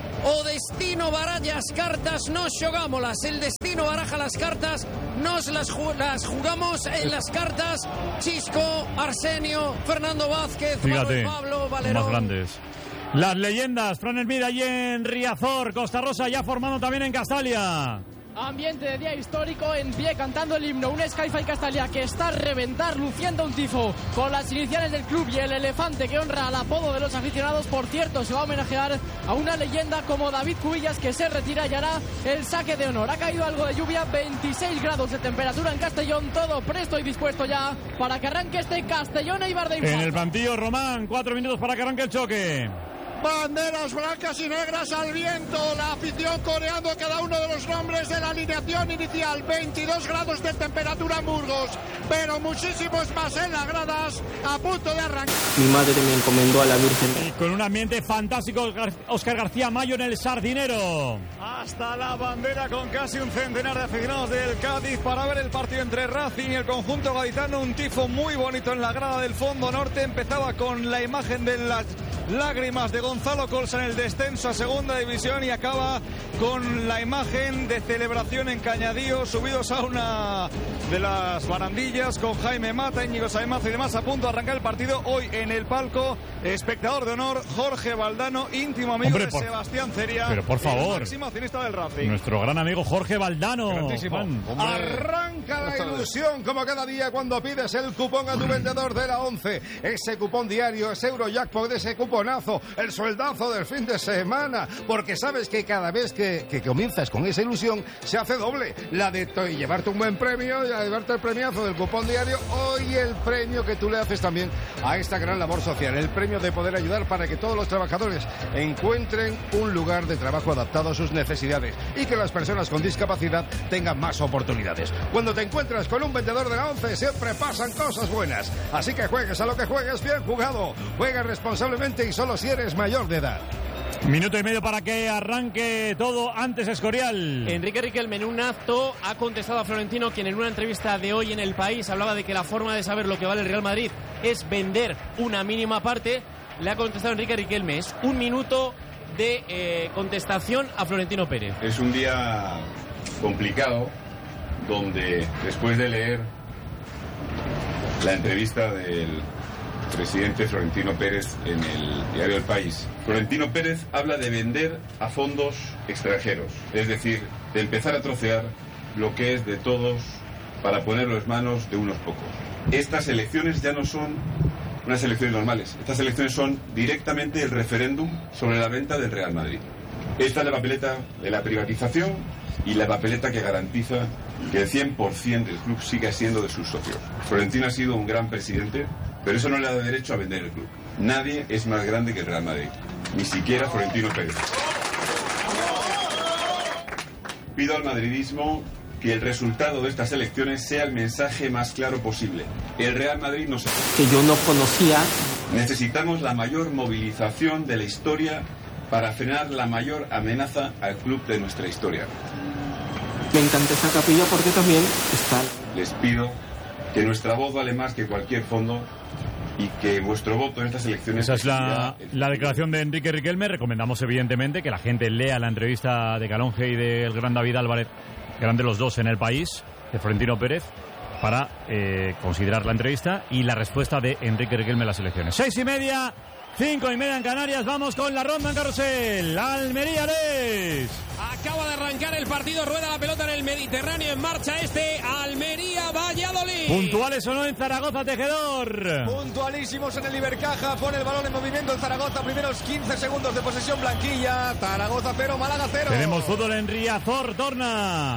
o destino baralla as cartas, nos xogámolas. El destino baraja las cartas, nos las, ju las jugamos en las cartas. Chisco, Arsenio, Fernando Vázquez, Fíjate, Pablo, Valerón. más grandes. Las leyendas, Fran Hermida allí en Riazor, Costa Rosa ya formando también en Castalia. Ambiente de día histórico, en pie cantando el himno, un Skyfy Castalia que está a reventar, luciendo un tifo con las iniciales del club y el elefante que honra al apodo de los aficionados. Por cierto, se va a homenajear a una leyenda como David Cubillas, que se retira y hará el saque de honor. Ha caído algo de lluvia, veintiséis grados de temperatura en Castellón, todo presto y dispuesto ya para que arranque este Castellón Eibar de Infarto. En el banquillo Román, cuatro minutos para que arranque el choque. Banderas blancas y negras al viento, la afición coreando cada uno de los nombres de la alineación inicial. Veintidós grados de temperatura en Burgos, pero muchísimos más en las gradas, a punto de arrancar. Mi madre me encomendó a la Virgen. Y con un ambiente fantástico, Óscar García Mayo en el Sardinero. Hasta la bandera con casi un centenar de aficionados del Cádiz para ver el partido entre Racing y el conjunto gaditano. Un tifo muy bonito en la grada del fondo norte. Empezaba con la imagen de las lágrimas de Gonzalo Colsa en el descenso a segunda división y acaba con la imagen de celebración en Cañadío, subidos a una de las barandillas con Jaime Mata, Íñigo Saemaz y demás, a punto de arrancar el partido. Hoy en el palco, espectador de honor, Jorge Valdano, íntimo amigo Hombre, de por... Sebastián Ceria, pero por favor, máximo accionista del Racing. Nuestro gran amigo Jorge Valdano. Arranca la ilusión como cada día cuando pides el cupón a tu vendedor de la once. Ese cupón diario, ese Eurojackpot, ese cuponazo, el sueldazo del fin de semana, porque sabes que cada vez que, que comienzas con esa ilusión se hace doble, la de llevarte un buen premio y a llevarte el premiazo del cupón diario. Hoy el premio que tú le haces también a esta gran labor social, el premio de poder ayudar para que todos los trabajadores encuentren un lugar de trabajo adaptado a sus necesidades y que las personas con discapacidad tengan más oportunidades. Cuando te encuentras con un vendedor de la once siempre pasan cosas buenas, así que juegues a lo que juegues, bien jugado, juega responsablemente y solo si eres mayor de edad. Minuto y medio para que arranque todo. Antes Escorial. Enrique Riquelme en un acto ha contestado a Florentino, quien en una entrevista de hoy en El País hablaba de que la forma de saber lo que vale el Real Madrid es vender una mínima parte. Le ha contestado Enrique Riquelme. Es un minuto de eh, contestación a Florentino Pérez. Es un día complicado donde después de leer la entrevista del presidente Florentino Pérez en el diario El País, Florentino Pérez habla de vender a fondos extranjeros, es decir, de empezar a trocear lo que es de todos para ponerlo en manos de unos pocos. Estas elecciones ya no son unas elecciones normales, estas elecciones son directamente el referéndum sobre la venta del Real Madrid. Esta es la papeleta de la privatización y la papeleta que garantiza que el cien por ciento del club siga siendo de sus socios. Florentino ha sido un gran presidente, pero eso no le da derecho a vender el club. Nadie es más grande que el Real Madrid, ni siquiera Florentino Pérez. Pido al madridismo que el resultado de estas elecciones sea el mensaje más claro posible. El Real Madrid no se... que yo no conocía. Necesitamos la mayor movilización de la historia para frenar la mayor amenaza al club de nuestra historia. Me encanta esta capilla porque también está... Les pido que nuestra voz vale más que cualquier fondo y que vuestro voto en estas elecciones... Esa es la, la declaración de Enrique Riquelme. Recomendamos evidentemente que la gente lea la entrevista de Calonge y del gran David Álvarez, grande los dos en El País, de Florentino Pérez, para eh, considerar la entrevista y la respuesta de Enrique Riquelme a las elecciones. Seis y media, cinco y media en Canarias. Vamos con la ronda en carrusel. Almería-Les. Acaba de arrancar el partido, rueda la pelota en el Mediterráneo, en marcha este Almería-Valladolid. ¿Puntuales o no en Zaragoza, Tejedor? Puntualísimos en el Ibercaja, pone el balón en movimiento en Zaragoza, primeros quince segundos de posesión blanquilla, Zaragoza cero, Málaga cero. Tenemos fútbol en Riazor, Torna.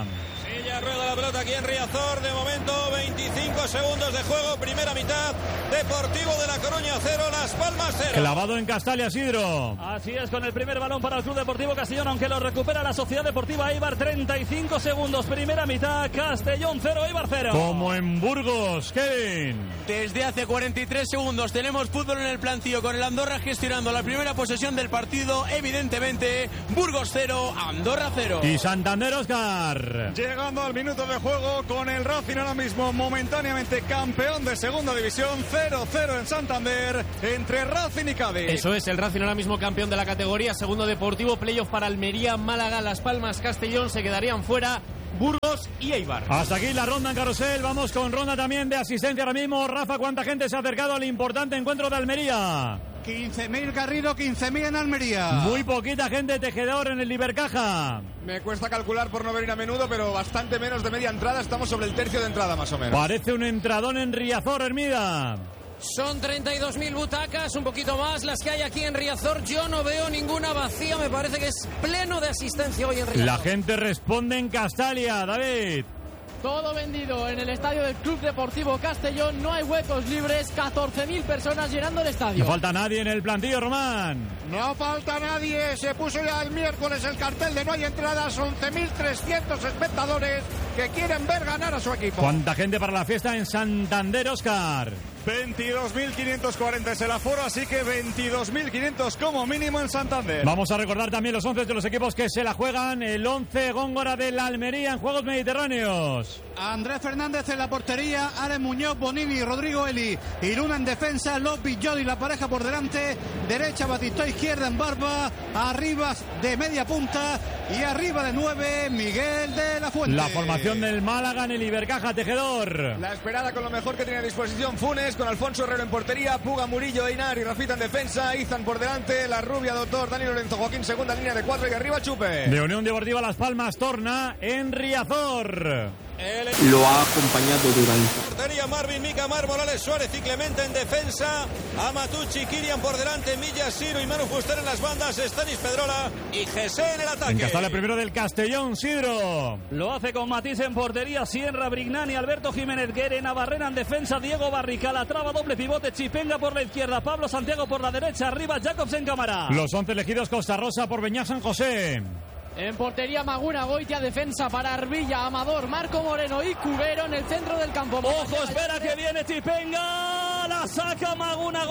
Ella rueda la pelota aquí en Riazor. De momento, veinticinco segundos de juego. Primera mitad. Deportivo de La Coruña cero, Las Palmas cero. Clavado en Castalia, Isidro. Así es, con el primer balón para el Club Deportivo Castellón, aunque lo recupera la Sociedad Deportiva Eibar. treinta y cinco segundos. Primera mitad. Castellón cero, Eibar cero. Como en Burgos, Kevin. Desde hace cuarenta y tres segundos tenemos fútbol en el plantío, con el Andorra gestionando la primera posesión del partido. Evidentemente, Burgos cero, Andorra cero. Y Santander, Óscar. Llegando al minuto de juego con el Racing ahora mismo momentáneamente campeón de segunda división. cero cero en Santander entre Racing y Cádiz. Eso es, el Racing ahora mismo campeón de la categoría. Segundo Deportivo, playoff para Almería, Málaga, Las Palmas, Castellón. Se quedarían fuera Burgos y Eibar. Hasta aquí la ronda en carrusel. Vamos con ronda también de asistencia ahora mismo. Rafa, ¿cuánta gente se ha acercado al importante encuentro de Almería? quince mil Garrido, quince mil en Almería. Muy poquita gente, Tejedor, en el Ibercaja. Me cuesta calcular por no venir a menudo, pero bastante menos de media entrada. Estamos sobre el tercio de entrada, más o menos. Parece un entradón en Riazor, Hermida. Son treinta y dos mil butacas, un poquito más las que hay aquí en Riazor. Yo no veo ninguna vacía, me parece que es pleno de asistencia hoy en Riazor. La gente responde en Castalia, David. Todo vendido en el estadio del Club Deportivo Castellón. No hay huecos libres. catorce mil personas llenando el estadio. No falta nadie en el plantillo, Román. No falta nadie. Se puso ya el miércoles el cartel de no hay entradas. once mil trescientos espectadores que quieren ver ganar a su equipo. ¿Cuánta gente para la fiesta en Santander, Óscar? veintidós mil quinientos cuarenta es el aforo, así que veintidós mil quinientos como mínimo en Santander. Vamos a recordar también los once de los equipos que se la juegan. El once Góngora de la Almería en Juegos Mediterráneos. Andrés Fernández en la portería, Alex Muñoz, Bonini, Rodrigo Eli, Iruna en defensa, López, Jodi, la pareja por delante, derecha Batistó, izquierda en Barba, arriba de media punta y arriba de nueve Miguel de la Fuente. La formación del Málaga en el Ibercaja, Tejedor. La esperada con lo mejor que tiene a disposición Funes, con Alfonso Herrero en portería, Puga, Murillo, Einar y Rafita en defensa, Izan por delante, La Rubia, Doctor, Dani Lorenzo, Joaquín, segunda línea de cuatro y arriba Chupe. De Unión Deportiva Las Palmas, Torna en Riazor. Lo ha acompañado durante. Portería Marvin, Mica, Mar, Morales, Suárez y Clemente en defensa. Amatucci, Kirian por delante, Milla, Siro y Manu Fuster en las bandas. Stanis Pedrola y José en el ataque. En Castalia primero del Castellón, Sidro. Lo hace con Matisse en portería, Sierra, Brignani, Alberto Jiménez, Guere, Navarrena en defensa, Diego Barricala, traba doble pivote, Chipenga por la izquierda, Pablo Santiago por la derecha, arriba Jacobs en cámara. Los once elegidos, Costa Rosa por Beñá San José. En portería Maguna, Goitia, defensa para Arbilla, Amador, Marco Moreno y Cubero en el centro del campo. Ojo, espera que viene Chipenga, la saca Maguna,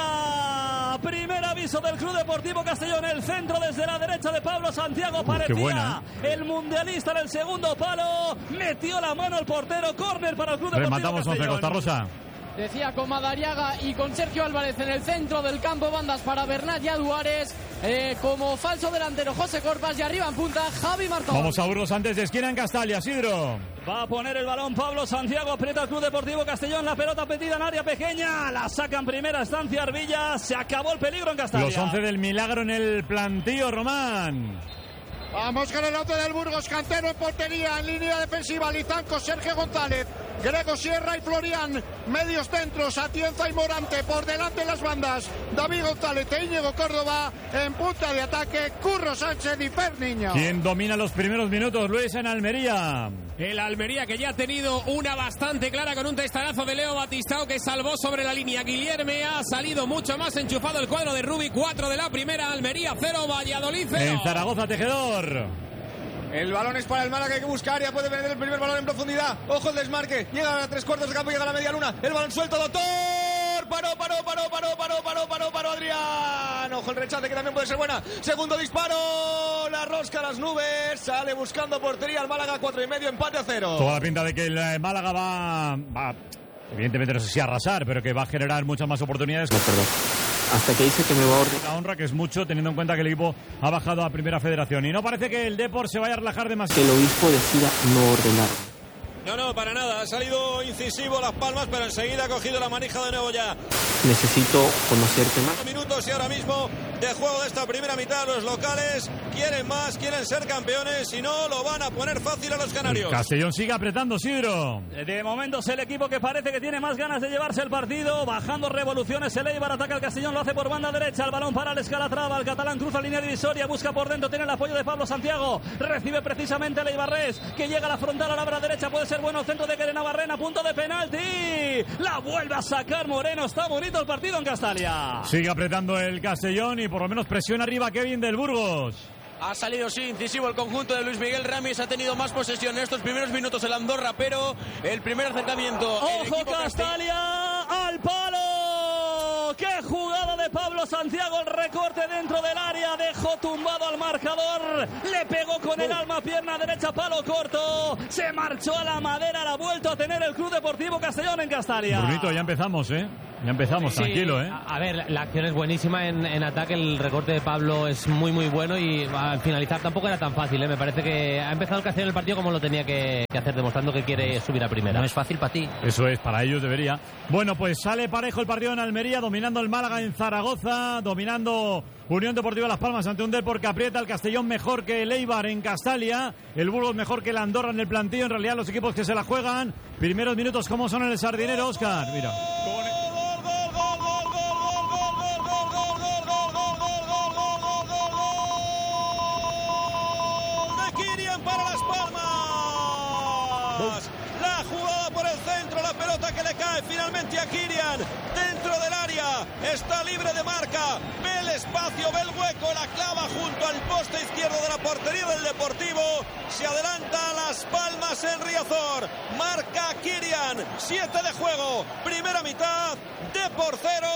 Goitia. Primer aviso del Club Deportivo Castellón, el centro desde la derecha de Pablo Santiago. Parecía buena, ¿eh? el mundialista en el segundo palo, metió la mano el portero, córner para el Club Deportivo Rematamos Castellón. once, Costa Rosa. Decía con Madariaga y con Sergio Álvarez en el centro del campo, bandas para Bernat y Aduares, eh, como falso delantero José Corpas y arriba en punta Javi Martón. Vamos a Burgos antes de esquina en Castalia, Sidro. Va a poner el balón Pablo Santiago, aprieta el Club Deportivo Castellón, la pelota metida en área pequeña, la saca en primera instancia Arbilla, se acabó el peligro en Castalia. Los once del Milagro en el plantío, Román. Vamos con el once del Burgos, Cantero en portería, en línea defensiva, Lizanco, Sergio González, Grego Sierra y Florian, medios centros, Atienza y Morante, por delante las bandas, David González e Íñigo Córdoba, en punta de ataque, Curro Sánchez y Fer Niño. ¿Quién domina los primeros minutos, Luis, en Almería? El Almería, que ya ha tenido una bastante clara con un testarazo de Leo Batistao, que salvó sobre la línea. Guillerme ha salido mucho más enchufado el cuadro de Rubi, cuatro de la primera, Almería cero, Valladolid cero. En Zaragoza, Tejedor. El balón es para el Málaga, que busca área, puede venir el primer balón en profundidad. Ojo el desmarque, llega a tres cuartos de campo, llega a la media luna. El balón suelto, Doctor. Paró, paró, paró, paró, paró, paró, paró, paró, Adrián. Ojo el rechace, que también puede ser buena. Segundo disparo, la rosca a las nubes. Sale buscando portería al Málaga, cuatro y medio, empate a cero. Toda la pinta de que el Málaga va, va, evidentemente no sé si a arrasar, pero que va a generar muchas más oportunidades. No, perdón. Hasta que dice que me va a ordenar. Una honra, que es mucho, teniendo en cuenta que el equipo ha bajado a Primera Federación. Y no parece que el Depor se vaya a relajar demasiado. Que el obispo decida no ordenar. No, no, para nada. Ha salido incisivo Las Palmas, pero enseguida ha cogido la manija de nuevo ya. Necesito conocerte más. Minutos y ahora mismo de juego de esta primera mitad. Los locales quieren más, quieren ser campeones, y no lo van a poner fácil a los canarios. El Castellón sigue apretando, Sidro. De momento es el equipo que parece que tiene más ganas de llevarse el partido, bajando revoluciones. El Eibar ataca al Castellón, lo hace por banda derecha, el balón para el Escalatrava, el catalán cruza línea divisoria, busca por dentro, tiene el apoyo de Pablo Santiago, recibe precisamente el Eibarrés, que llega a la frontal a la bra derecha, puede ser bueno el centro de Kerena Barrena, punto de penalti, la vuelve a sacar Moreno. Está bonito el partido en Castalia. Sigue apretando el Castellón y por lo menos presiona arriba Kevin del Burgos. Ha salido, sí, incisivo el conjunto de Luis Miguel Ramis. Ha tenido más posesión en estos primeros minutos el Andorra, pero el primer acercamiento... ¡Ojo, Castalia! ¡Al palo! ¡Qué jugada de Pablo Santiago! El recorte dentro del área, dejó tumbado al marcador, le pegó con el alma, pierna derecha, palo corto, se marchó a la madera, la ha vuelto a tener el Club Deportivo Castellón en Castalia. Brunito, ya empezamos, ¿eh? Ya empezamos, sí, tranquilo, ¿eh? A, a ver, la acción es buenísima en, en ataque, el recorte de Pablo es muy, muy bueno y al finalizar tampoco era tan fácil, ¿eh? Me parece que ha empezado el Castellón el partido como lo tenía que, que hacer, demostrando que quiere subir a primera. No es fácil para ti. Eso es, para ellos debería. Bueno, pues sale parejo el partido en Almería, dominando el Málaga en Zaragoza, dominando Unión Deportiva Las Palmas ante un Depor que aprieta, el Castellón mejor que el Eibar en Castalia, el Burgos mejor que el Andorra en el plantillo. En realidad los equipos que se la juegan, primeros minutos como son en el Sardinero, Óscar, mira. Para Las Palmas, la jugada por el centro, la pelota que le cae finalmente a Kirian dentro del área, está libre de marca, ve el espacio, ve el hueco, la clava junto al poste izquierdo de la portería del Deportivo, se adelanta a Las Palmas en Riazor, marca Kirian, siete de juego, primera mitad, Depor cero,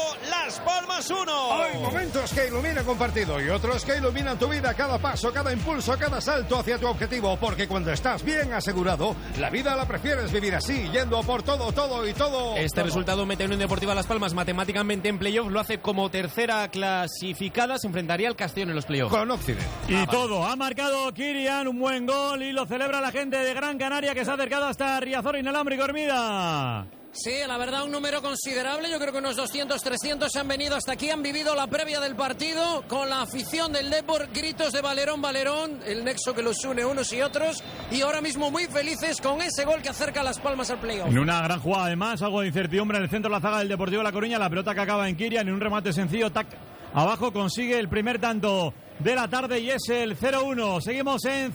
Las Palmas uno. Hay momentos que iluminan un partido y otros que iluminan tu vida, cada paso, cada impulso, cada salto hacia tu objetivo, porque cuando estás bien asegurado, la vida la prefieres vivir así, yendo por todo, todo y todo. Este todo. resultado mete a Unión Deportiva Las Palmas matemáticamente en playoff, lo hace como tercera clasificada, se enfrentaría al Castellón en los playoffs. Con Occidente. Y ah, todo, vale. Ha marcado Kirian, un buen gol y lo celebra la gente de Gran Canaria que se ha acercado hasta Riazor Inalámbrico, Hermida. Sí, la verdad, un número considerable. Yo creo que unos doscientos, trescientos han venido hasta aquí, han vivido la previa del partido con la afición del Depor, gritos de Valerón, Valerón, el nexo que los une unos y otros, y ahora mismo muy felices con ese gol que acerca a Las Palmas al playoff. En una gran jugada, además, algo de incertidumbre en el centro de la zaga del Deportivo La Coruña, la pelota que acaba en Kirian, en un remate sencillo, tac, abajo consigue el primer tanto de la tarde y es el cero uno. Seguimos en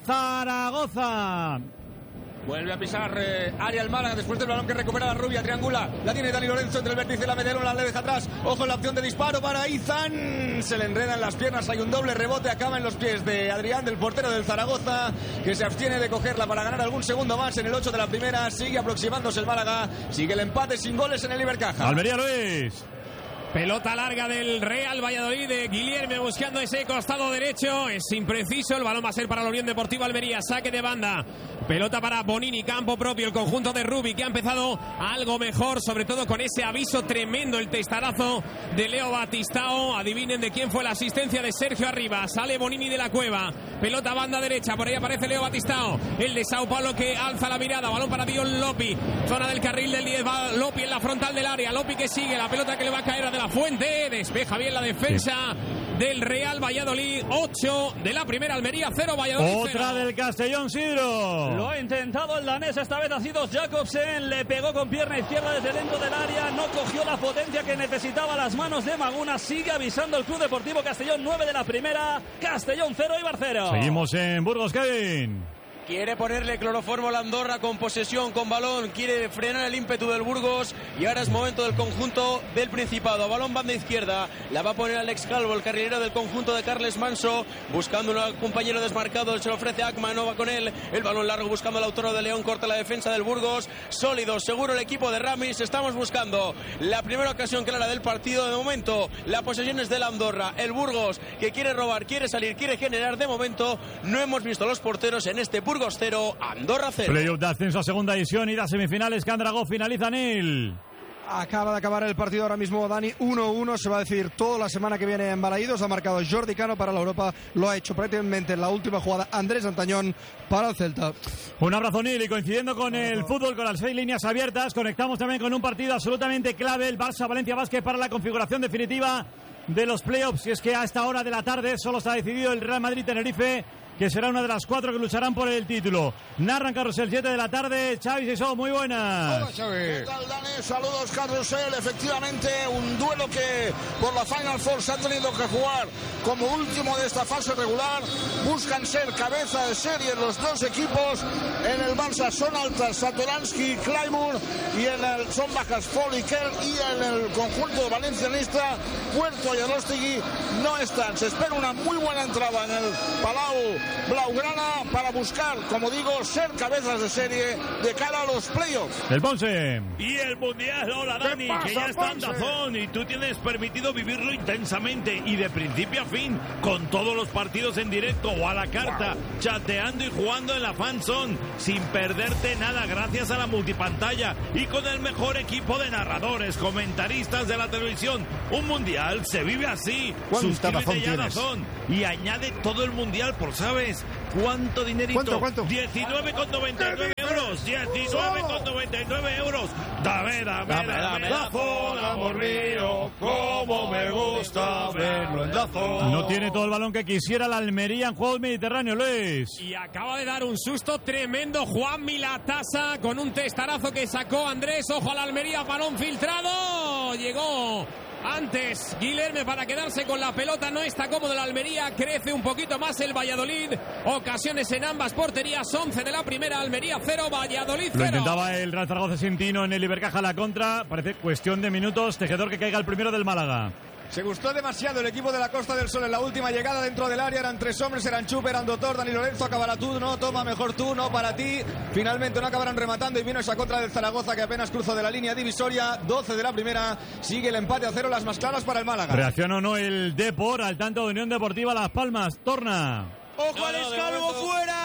Zaragoza. Vuelve a pisar eh, área el Málaga después del balón que recupera la Rubia, triangula, la tiene Dani Lorenzo entre el vértice y la Medellín, la le deja atrás, ojo en la opción de disparo para Izan, se le enreda en las piernas, hay un doble rebote, acaba en los pies de Adrián, del portero del Zaragoza, que se abstiene de cogerla para ganar algún segundo más en el ocho de la primera, sigue aproximándose el Málaga, sigue el empate sin goles en el Ibercaja. Almería, Luis. Pelota larga del Real Valladolid de Guillermo buscando ese costado derecho. Es impreciso. El balón va a ser para la Unión Deportiva Almería. Saque de banda. Pelota para Bonini, campo propio. El conjunto de Rubi que ha empezado algo mejor, sobre todo con ese aviso tremendo, el testarazo de Leo Batistao. Adivinen de quién fue la asistencia de Sergio Arribas. Sale Bonini de la cueva. Pelota banda derecha. Por ahí aparece Leo Batistao. El de Sao Paulo que alza la mirada. Balón para Dion Lopi. Zona del carril del diez. Va Lopi en la frontal del área. Lopi que sigue. La pelota que le va a caer a De La Fuente, despeja bien la defensa sí. del Real Valladolid. Ocho de la primera, Almería cero, Valladolid otra cero. del Castellón, Sidro. Lo ha intentado el danés, esta vez ha sido Jacobsen, le pegó con pierna izquierda desde dentro del área, no cogió la potencia que necesitaba las manos de Maguna. Sigue avisando el Club Deportivo Castellón, nueve de la primera, Castellón cero, Eibar cero. Seguimos en Burgos, Kevin. Quiere ponerle cloroformo a la Andorra con posesión, con balón. Quiere frenar el ímpetu del Burgos. Y ahora es momento del conjunto del Principado. Balón banda izquierda. La va a poner Alex Calvo, el carrilero del conjunto de Carles Manso. Buscando un compañero desmarcado. Se lo ofrece Akman. No va con él. El balón largo buscando al autor de León. Corta la defensa del Burgos. Sólido, seguro el equipo de Ramis. Estamos buscando la primera ocasión clara del partido. De momento, la posesión es de la Andorra. El Burgos que quiere robar, quiere salir, quiere generar. De momento, no hemos visto a los porteros en este Burgos cero, Andorra cero. Playoff de ascenso a segunda división y las semifinales. Candragó finaliza Nil. Acaba de acabar el partido ahora mismo, Dani, uno uno, se va a decir toda la semana que viene en Balaídos. Ha marcado Jordi Cano para la Europa, lo ha hecho prácticamente en la última jugada Andrés Antañón para el Celta. Un abrazo, Nil, y coincidiendo con el fútbol, con las seis líneas abiertas, conectamos también con un partido absolutamente clave, el Barça-Valencia Basket, para la configuración definitiva de los playoffs. Y es que a esta hora de la tarde solo está decidido el Real Madrid-Tenerife, que será una de las cuatro que lucharán por el título. Narran Carrusel, siete de la tarde. Xavi Sisó, muy buenas. Hola, Xavi. ¿Qué tal, Dani? Saludos, Carrusel. Efectivamente, un duelo que por la Final Four se ha tenido que jugar como último de esta fase regular. Buscan ser cabeza de serie los dos equipos. En el Barça son altas Satoransky y Claiborne, y en el son bajas Fall y Kerr, y en el conjunto valencianista Puerto y Arostegui no están. Se espera una muy buena entrada en el Palau Blaugrana para buscar, como digo, ser cabezas de serie de cara a los playoffs. El Ponce. Y el Mundial, hola Dani, pasa, que ya está en Ponce? Dazón y tú tienes permitido vivirlo intensamente y de principio a fin, con todos los partidos en directo o a la carta, wow. chateando y jugando en la fanzone, sin perderte nada gracias a la multipantalla y con el mejor equipo de narradores, comentaristas de la televisión. Un Mundial se vive así. Suscríbete ya a Dazón y añade todo el Mundial por, ¿sabes cuánto dinerito? ¿Cuánto, cuánto? diecinueve con noventa y nueve euros. diecinueve con noventa y nueve euros. Dame, dame, dame, dame Dazón, amor mío, cómo me gusta verlo en Dazón. No tiene todo el balón que quisiera la Almería en juegos mediterráneos, Luis. Y acaba de dar un susto tremendo Juan Milatasa con un testarazo que sacó Andrés. Ojo a la Almería, balón filtrado. Llegó antes Guilherme para quedarse con la pelota. No está cómodo la Almería. Crece un poquito más el Valladolid. Ocasiones en ambas porterías. once de la primera. Almería cero, Valladolid cero. Lo intentaba el Real Zaragoza sin Tino en el Ibercaja la contra. Parece cuestión de minutos. Tejedor que caiga el primero del Málaga. Se gustó demasiado el equipo de la Costa del Sol en la última llegada dentro del área. Eran tres hombres, eran Chup, eran Doctor, Dani Lorenzo. Acabará tú, no, toma mejor tú, no para ti. Finalmente no acabarán rematando y vino esa contra del Zaragoza que apenas cruzó de la línea divisoria. doce de la primera, sigue el empate a cero, las más claras para el Málaga. Reacciona o no el Depor al tanto de Unión Deportiva Las Palmas. Torna. ¡Ojo no, al Escalvo, fuera!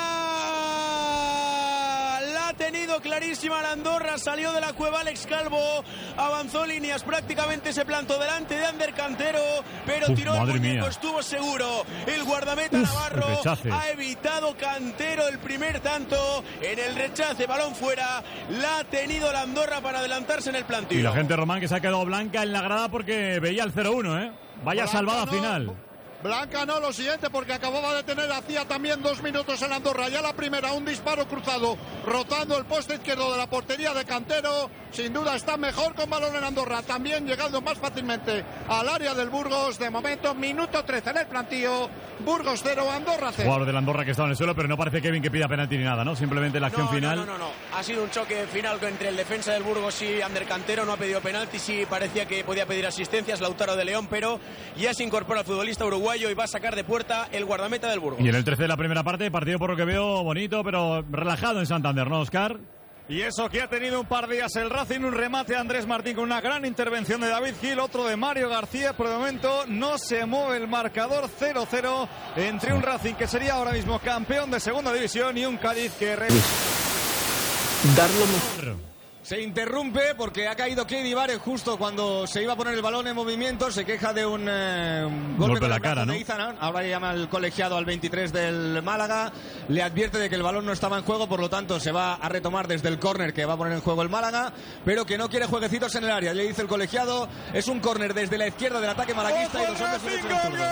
La ha tenido clarísima la Andorra, salió de la cueva Alex Calvo, avanzó líneas, prácticamente se plantó delante de Ander Cantero, pero Uf, tiró el muñeco, mía. estuvo seguro. El guardameta Uf, Navarro el ha evitado Cantero el primer tanto en el rechace, balón fuera, la ha tenido la Andorra para adelantarse en el plantío. Y la gente Román que se ha quedado blanca en la grada porque veía el cero uno, ¿eh? Vaya Blanca salvada no. final. Blanca no, lo siguiente, porque acababa de tener hacía también dos minutos en Andorra. Ya la primera, un disparo cruzado, rotando el poste izquierdo de la portería de Cantero. Sin duda está mejor con balón en Andorra. También llegando más fácilmente al área del Burgos. De momento, minuto trece en el plantío. Burgos cero, Andorra cero. Jugador de la Andorra que estaba en el suelo, pero no parece Kevin que pida penalti ni nada, ¿no? Simplemente la acción no, final. No, no, no, no. Ha sido un choque final entre el defensa del Burgos y Ander Cantero. No ha pedido penalti, sí parecía que podía pedir asistencias Lautaro de León, pero ya se incorpora el futbolista uruguayo y va a sacar de puerta el guardameta del Burgos. Y en el trece de la primera parte, partido por lo que veo bonito, pero relajado en Santander, ¿no, Oscar? Y eso que ha tenido un par de días el Racing, un remate de Andrés Martín con una gran intervención de David Gil, otro de Mario García. Por el momento no se mueve el marcador, cero cero entre un Racing que sería ahora mismo campeón de segunda división y un Cádiz que... Re... Darlo mejor. Se interrumpe porque ha caído Kevin Ibarez justo cuando se iba a poner el balón en movimiento. Se queja de un eh, golpe, golpe en la cara, ¿no? Izan. Ahora llama al colegiado al veintitrés del Málaga. Le advierte de que el balón no estaba en juego, por lo tanto se va a retomar desde el córner que va a poner en juego el Málaga, pero que no quiere jueguecitos en el área. Le dice el colegiado, es un córner desde la izquierda del ataque malaguista. Y dos hombres en el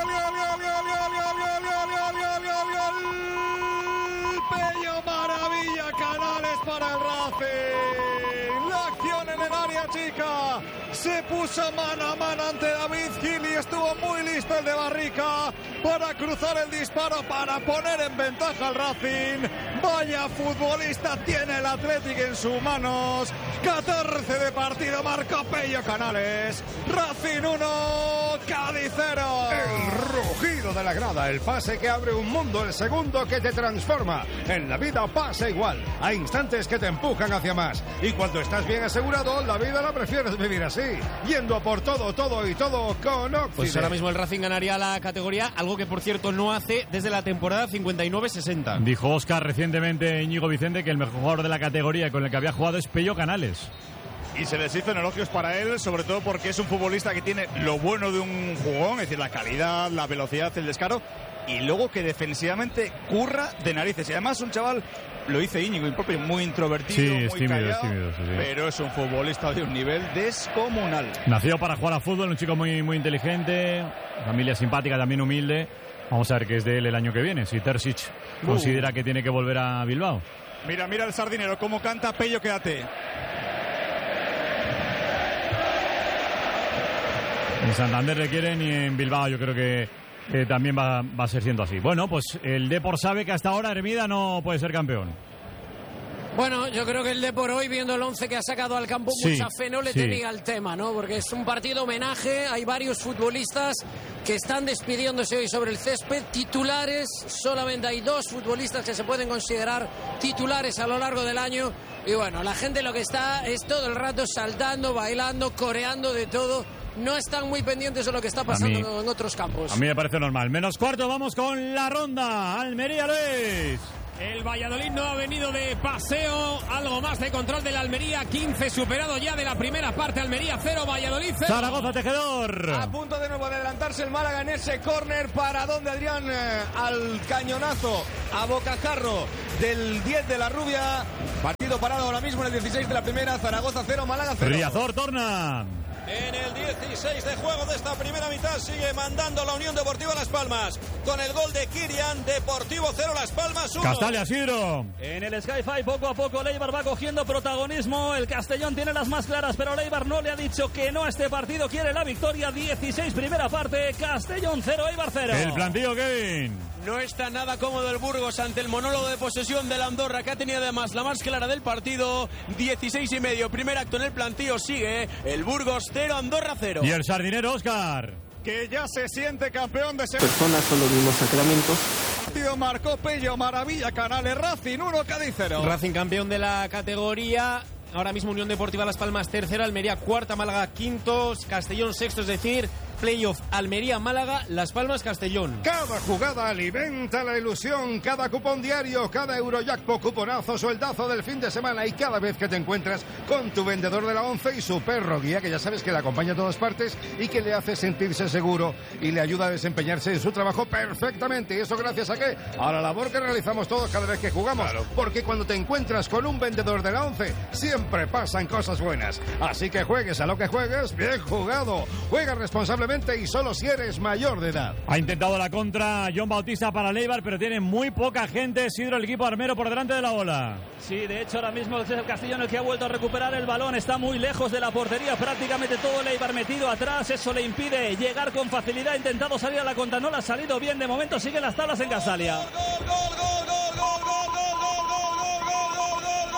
Pello, maravilla, Canales para el Racing. La acción en el área chica. Se puso mano a mano ante David Gil y estuvo muy listo el de Barrica para cruzar el disparo, para poner en ventaja al Racing. Vaya futbolista tiene el Athletic en sus manos. catorce de partido, marca Pello Canales. Racing uno, Cádiz cero. El rugido de la grada, el pase que abre un mundo, el segundo que te transforma. En la vida pasa igual. Hay instantes que te empujan hacia más. Y cuando estás bien asegurado, la vida la prefieres vivir así. Yendo por todo, todo y todo con Occident. Pues ahora mismo el Racing ganaría la categoría, algo que por cierto no hace desde la temporada cincuenta y nueve sesenta. Dijo Óscar recientemente, Íñigo Vicente, que el mejor jugador de la categoría con el que había jugado es Pello Canales. y se les hizo elogios para él, sobre todo porque es un futbolista que tiene lo bueno de un jugón, es decir, la calidad, la velocidad, el descaro, y luego que defensivamente curra de narices. Y además un chaval, lo dice Íñigo, propio, muy introvertido, sí, muy es tímido, callado, es tímido, sí, sí. pero es un futbolista de un nivel descomunal. Nacido para jugar a fútbol, un chico muy, muy inteligente, familia simpática, también humilde. Vamos a ver qué es de él el año que viene, si Terzic uh. considera que tiene que volver a Bilbao. Mira, mira el sardinero, cómo canta Pello, quédate. En Santander le quieren y en Bilbao yo creo que, que también va, va a ser siendo así. Bueno, pues el Depor sabe que hasta ahora Hermida no puede ser campeón. Bueno, yo creo que el Depor hoy, viendo el once que ha sacado al campo, sí, mucha fe no le sí. tenía al tema, ¿no? Porque es un partido homenaje, hay varios futbolistas que están despidiéndose hoy sobre el césped, titulares, solamente hay dos futbolistas que se pueden considerar titulares a lo largo del año. Y bueno, la gente lo que está es todo el rato saltando, bailando, coreando de todo. No están muy pendientes de lo que está pasando mí, en otros campos. A mí me parece normal. Menos cuarto, vamos con la ronda. Almería, Luis. El Valladolid no ha venido de paseo, algo más de control de la Almería, quince superado ya de la primera parte, Almería cero, Valladolid cero. Zaragoza, Tejedor. A punto de nuevo de adelantarse el Málaga en ese córner para donde Adrián eh, al cañonazo a bocajarro del diez de la Rubia. Partido parado ahora mismo en el dieciséis de la primera, Zaragoza cero, Málaga cero. Riazor torna. En el dieciséis de juego de esta primera mitad sigue mandando la Unión Deportiva Las Palmas con el gol de Kirian. Deportivo cero, Las Palmas uno. Castalia, Sidro. En el Sky-Fi poco a poco Leibar va cogiendo protagonismo. El Castellón tiene las más claras, pero Leibar no le ha dicho que no a este partido. Quiere la victoria. dieciséis primera parte. Castellón cero, Eibar cero. El plantillo, Kevin. No está nada cómodo el Burgos ante el monólogo de posesión del Andorra, que ha tenido además la más clara del partido. dieciséis y medio, primer acto en el plantío, sigue el Burgos cero, Andorra cero. Y el sardinero, Óscar. Que ya se siente campeón de... Se... Personas son los mismos sacramentos. Partido marcó Pello, maravilla, Canales, Racing uno, Cádiz cero. Racing campeón de la categoría. Ahora mismo Unión Deportiva Las Palmas tercera, Almería cuarta, Málaga quinto, Castellón sexto, es decir, playoff Almería, Málaga, Las Palmas, Castellón. Cada jugada alimenta la ilusión, cada cupón diario, cada Eurojackpot, cuponazo, sueldazo del fin de semana y cada vez que te encuentras con tu vendedor de la once y su perro guía, que ya sabes que le acompaña a todas partes y que le hace sentirse seguro y le ayuda a desempeñarse en su trabajo perfectamente. ¿Y eso gracias a qué? A la labor que realizamos todos cada vez que jugamos. Claro. Porque cuando te encuentras con un vendedor de la once, siempre pasan cosas buenas. Así que juegues a lo que juegues, bien jugado. Juega responsablemente y solo si eres mayor de edad. Ha intentado la contra John Bautista para Leibar, pero tiene muy poca gente. Sidro, el equipo armero por delante de la bola. Sí, de hecho ahora mismo es el Castellón el que ha vuelto a recuperar el balón. Está muy lejos de la portería, prácticamente todo Leibar metido atrás. Eso le impide llegar con facilidad. Ha intentado salir a la contra, no le ha salido bien. De momento siguen las tablas en Castalia. Gol, gol, gol, gol, gol, gol, gol, gol, gol, gol, gol,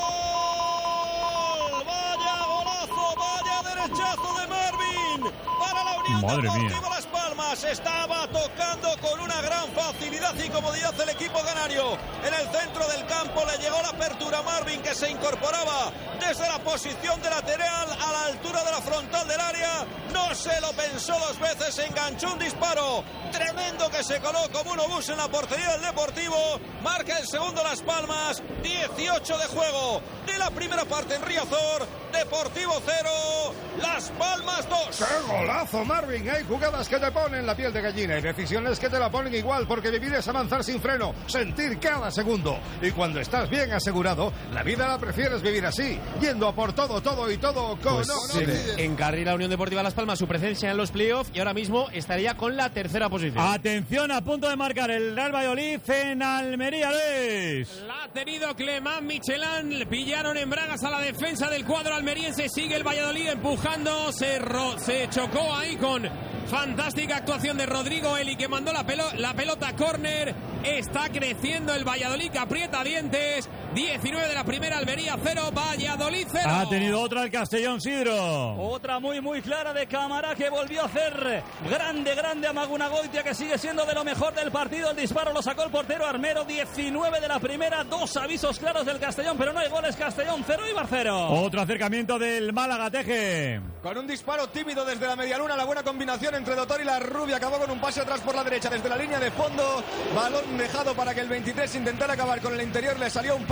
gol. Vaya golazo, vaya derechazo de Marvin para la Unión Madre Deportiva mía. Las Palmas. Estaba tocando con una gran facilidad y comodidad el equipo canario. En el centro del campo le llegó la apertura a Marvin, que se incorporaba desde la posición de lateral a la altura de la frontal del área. No se lo pensó dos veces, enganchó un disparo tremendo que se coló como un obús en la portería del Deportivo. Marca el segundo Las Palmas. dieciocho de juego de la primera parte en Riazor. Deportivo cero, Las Palmas dos. ¡Qué golazo, Marvin! Hay jugadas que te ponen la piel de gallina y decisiones que te la ponen igual, porque vivir es avanzar sin freno, sentir cada segundo. Y cuando estás bien asegurado, la vida la prefieres vivir así, yendo a por todo, todo y todo con Pues sí, encarrila la Unión Deportiva Las Palmas su presencia en los playoffs y ahora mismo estaría con la tercera posición. Atención, a punto de marcar el Real Valladolid en Almería, Luis. La ha tenido Clemán Michelán, le pillaron en bragas a la defensa del cuadro almeriense, sigue el Valladolid empujando, se, ro se chocó ahí con fantástica actuación de Rodrigo Eli, que mandó la, pelo la pelota a córner. Está creciendo el Valladolid, que aprieta dientes. diecinueve de la primera, Almería cero, Valladolid cero. Ha tenido otra el Castellón, Sidro. Otra muy muy clara de Camará, que volvió a hacer grande, grande a Magunagoitia, que sigue siendo de lo mejor del partido. El disparo lo sacó el portero armero. diecinueve de la primera, dos avisos claros del Castellón, pero no hay goles. Castellón cero, Eibar cero. Otro acercamiento del Málaga, Teje. Con un disparo tímido desde la medialuna, la buena combinación entre Dotor y la Rubia acabó con un pase atrás por la derecha desde la línea de fondo. Balón dejado para que el veintitrés intentara acabar con el interior, le salió un pase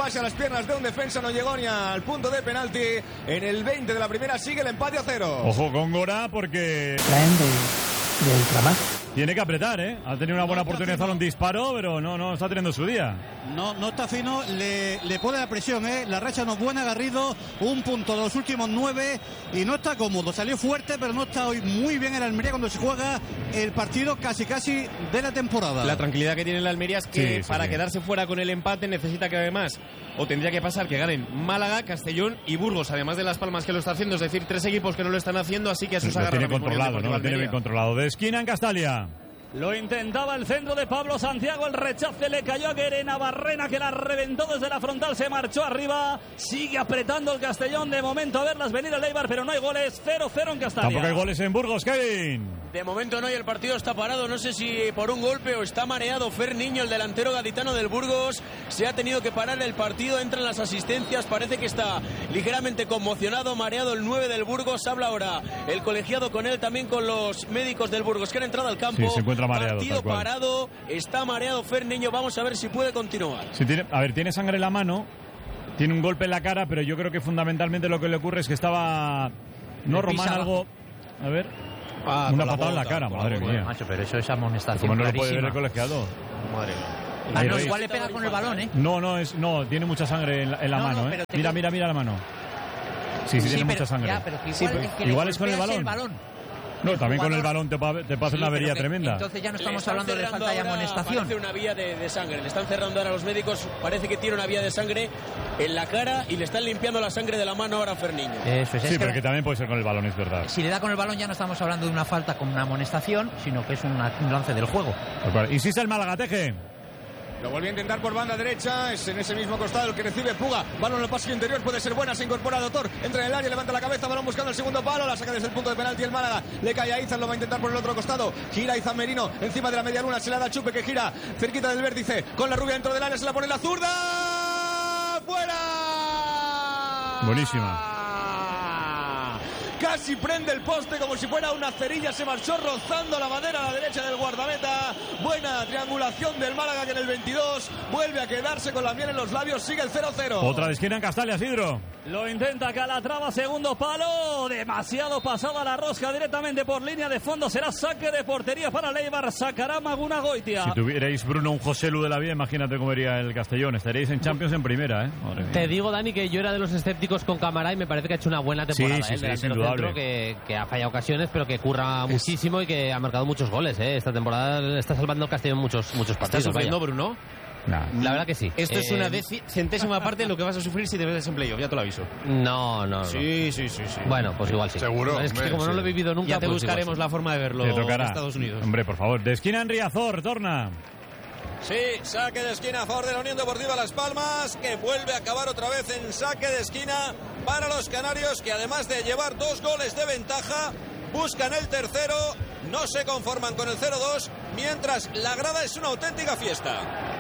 pase a las piernas de un defensa, no llegó ni al punto de penalti. En el veinte de la primera sigue el empate a cero. Ojo con Gora porque... Traen de, de ultramar. Tiene que apretar, ¿eh? Ha tenido una buena oportunidad de hacer un disparo, pero no, no está teniendo su día. No, no está fino, le, le pone la presión, ¿eh? La racha no es buena, Garrido, un punto de los últimos nueve y no está cómodo. Salió fuerte, pero no está hoy muy bien en Almería cuando se juega el partido casi casi de la temporada. La tranquilidad que tiene la Almería es que Sí, sí, para sí. quedarse fuera con el empate necesita que además, o tendría que pasar que ganen Málaga, Castellón y Burgos, además de Las Palmas que lo está haciendo, es decir, tres equipos que no lo están haciendo, así que a sus Lo agarra tiene ahora mismo el controlado, Deportivo ¿no? Lo tiene bien Almería. controlado. De esquina en Castalia. Lo intentaba el centro de Pablo Santiago, el rechace le cayó a Guerena Barrena que la reventó desde la frontal, se marchó arriba, sigue apretando el Castellón, de momento a verlas venir el Eibar, pero no hay goles, cero cero en Castalia. Tampoco hay goles en Burgos, Kevin. De momento no, y el partido está parado, no sé si por un golpe o está mareado Fer Niño, el delantero gaditano del Burgos, se ha tenido que parar el partido, entran las asistencias, parece que está ligeramente conmocionado, mareado el nueve del Burgos, habla ahora el colegiado con él, también con los médicos del Burgos que han entrado al campo. Sí, se encuentra mareado, partido tal cual. parado, está mareado Fer Niño, vamos a ver si puede continuar. Sí, tiene, a ver, tiene sangre en la mano, tiene un golpe en la cara, pero yo creo que fundamentalmente lo que le ocurre es que estaba... No, Le Román, pisa algo... A ver... Ah, una con la patada en la bota, cara, con la madre bota. mía. Macho, pero eso es amonestación ¿Cómo no lo puede ver clarísima. el colegiado? Madre mía. Ah, Ahí, no, ahí. igual le pega con el balón, ¿eh? No, no, es, no, tiene mucha sangre en la, en la No, no, mano, ¿eh? pero te- Mira, mira, mira la mano. Sí, sí, Sí, tiene pero- mucha sangre. ya, pero que Sí, igual pero- el que le igual es con el golpea es balón. el balón. No, El también con el jugador- balón te, pa- te puede hacer Sí, una avería pero que tremenda. Entonces ya no Le estamos están hablando de cerrando falta de ahora, amonestación. Parece una vía de, de sangre. Le están cerrando ahora a los médicos. Parece que tiene una vía de sangre en la cara y le están limpiando la sangre de la mano ahora a Ferniño. Eso es, Sí, es que pero que también puede ser con el balón, es verdad. si le da con el balón ya no estamos hablando de una falta con una amonestación, sino que es una- un lance del juego. Insiste el Málaga, Teje. Lo volvió a intentar por banda derecha, es en ese mismo costado el que recibe Puga. Balón en el pasillo interior, puede ser buena, se incorpora Doctor, entra en el área, levanta la cabeza, balón buscando el segundo palo, la saca desde el punto de penalti el Málaga, le cae a Izan, lo va a intentar por el otro costado, gira Izan Merino, encima de la media luna, se la da Chupe que gira cerquita del vértice, con la rubia dentro del área, se la pone la zurda, ¡fuera! Buenísima. Casi prende el poste como si fuera una cerilla, se marchó rozando la madera a la derecha del guardameta. Buena triangulación del Málaga que en el veintidós vuelve a quedarse con la miel en los labios, sigue el cero cero. Otra de esquina en Castalia, Sidro. Lo intenta Calatrava, segundo palo, demasiado pasada la rosca directamente por línea de fondo, será saque de portería para el Eibar, sacará Maguna Goitia. Si tuvierais, Bruno, un José Lu de la vida, imagínate cómo iría el Castellón. Estaríais en Champions en primera, ¿eh? Madre mía. Te digo, Dani, que yo era de los escépticos con Cámara y me parece que ha hecho una buena temporada. Sí, sí, ¿eh? El sí, delantero indudable. centro que, que ha fallado ocasiones, pero que curra muchísimo y que ha marcado muchos goles. ¿eh? Esta temporada está salvando el Castellón muchos, muchos ¿Estás partidos. sufriendo, vaya. Bruno? Nah. La verdad que sí. Esto es Eh, una deci- centésima parte de lo que vas a sufrir si te ves en playoff, ya te lo aviso. No, no, no. Sí, sí, sí, sí. Bueno, pues igual sí. Seguro, Es que hombre, como no sí. lo he vivido nunca, Ya te pues igual buscaremos sí. la forma de verlo Te en tocará. Estados Unidos. Hombre, por favor. De esquina en Riazor, torna. Sí, saque de esquina a favor de la Unión Deportiva Las Palmas, que vuelve a acabar otra vez en saque de esquina para los canarios, que además de llevar dos goles de ventaja, buscan el tercero, no se conforman con el cero dos, mientras la grada es una auténtica fiesta.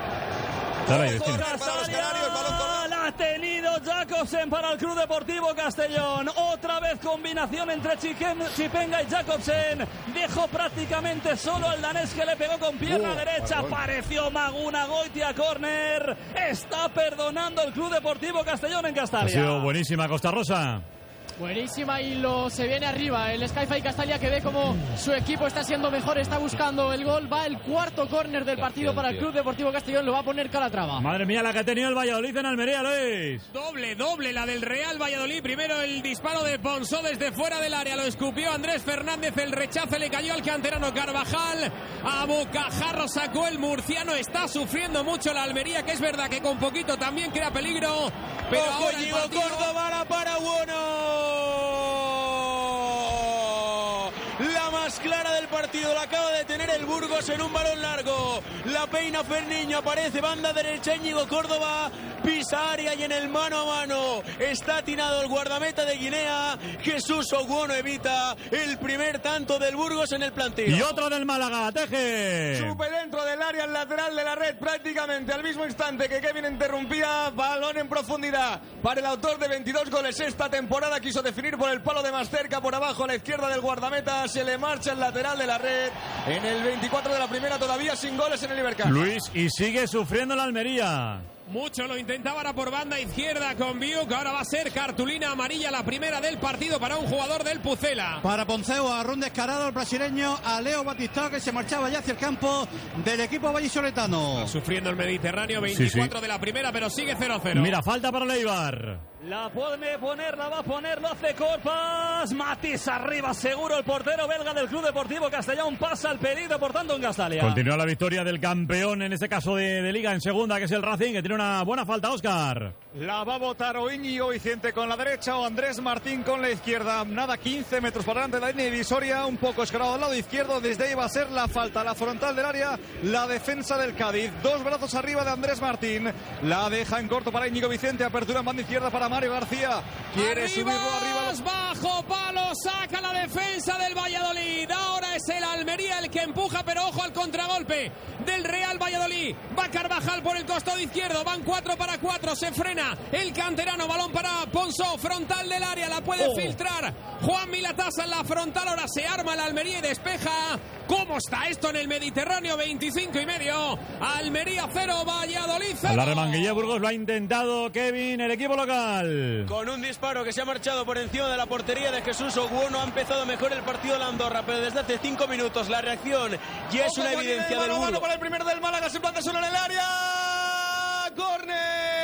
Dale ahí, de esquina. Corner para los canarios, balón con... La ha tenido Jacobsen para el Club Deportivo Castellón. Otra vez combinación entre Chiquen- Chipenga y Jacobsen. Dejó prácticamente solo al danés que le pegó con pierna Uh, derecha. balón. Pareció Maguna Goitia, córner. Está perdonando el Club Deportivo Castellón en Ha Castalia. sido buenísima Costa Rosa. Buenísima y lo se viene arriba el Skyfy Castalia, que ve como su equipo está siendo mejor, está buscando el gol. Va el cuarto córner del partido para el Club Deportivo Castellón, lo va a poner Calatrava. Madre mía, la que ha tenido el Valladolid en Almería, Luis. Doble, doble la del Real Valladolid. Primero el disparo de Ponsó desde fuera del área. Lo escupió Andrés Fernández. El rechace le cayó al canterano Carvajal. A bocajarro sacó el murciano. Está sufriendo mucho la Almería, que es verdad que con poquito también crea peligro. Pero Ojo, ahora el llegó partido- Córdoba, la para Bueno. La más clara del partido la acaba de tener el Burgos en un balón largo. La peina Ferniño, aparece banda derecha, Íñigo Córdoba pisa área y en el mano a mano está atinado el guardameta de Guinea. Jesús Oguono evita el primer tanto del Burgos en el planteo. Y otro del Málaga, Teje. Chupe dentro del área, al lateral de la red, prácticamente al mismo instante que Kevin interrumpía. Balón en profundidad para el autor de veintidós goles esta temporada. Quiso definir por el palo de más cerca, por abajo a la izquierda del guardameta. Se le marcha el lateral de la red. En el veinticuatro de la primera, todavía sin goles en el Ibercaja. Luis, y sigue sufriendo la Almería. Mucho lo intentaba ahora por banda izquierda con Biuk. Ahora va a ser cartulina amarilla, la primera del partido para un jugador del Pucela. Para Ponceo, a un descarado el brasileño, a Leo Batistao, que se marchaba ya hacia el campo del equipo vallisoletano. Está sufriendo el Mediterráneo, veinticuatro sí, sí. de la primera, pero sigue cero cero. Mira, falta para Leibar. La puede poner, la va a poner, lo hace Corpas. Matis arriba, seguro el portero belga del Club Deportivo Castellón. Pasa el pedido, por tanto, en Castalia. Continúa la victoria del campeón, en este caso de, de Liga en segunda, que es el Racing, que tiene una buena falta, Óscar. La va a botar o Íñigo Vicente con la derecha o Andrés Martín con la izquierda. Nada, quince metros para delante de la línea divisoria, un poco escorado al lado izquierdo. Desde ahí va a ser la falta, la frontal del área, la defensa del Cádiz. Dos brazos arriba de Andrés Martín. La deja en corto para Íñigo Vicente, apertura en banda izquierda para Mario García. Quiere arriba, subirlo arriba. Bajo palo, saca la defensa del Valladolid. Ahora es el Almería el que empuja, pero ojo al contragolpe del Real Valladolid. Va Carvajal por el costado izquierdo, van cuatro para cuatro, se frena el canterano, balón para Ponzó, frontal del área, la puede oh. filtrar Juan Milatasa en la frontal. Ahora se arma el Almería y despeja. ¿Cómo está esto en el Mediterráneo? veinticinco y medio. Almería cero, Valladolid cero. A la remanguilla Burgos lo ha intentado Kevin, el equipo local. Con un disparo que se ha marchado por encima de la portería de Jesús Oguono. Ha empezado mejor el partido la Andorra, pero desde hace cinco minutos la reacción ya es una evidencia del Burgos. Para el primero del Málaga, se planta solo en el área. ¡Córner!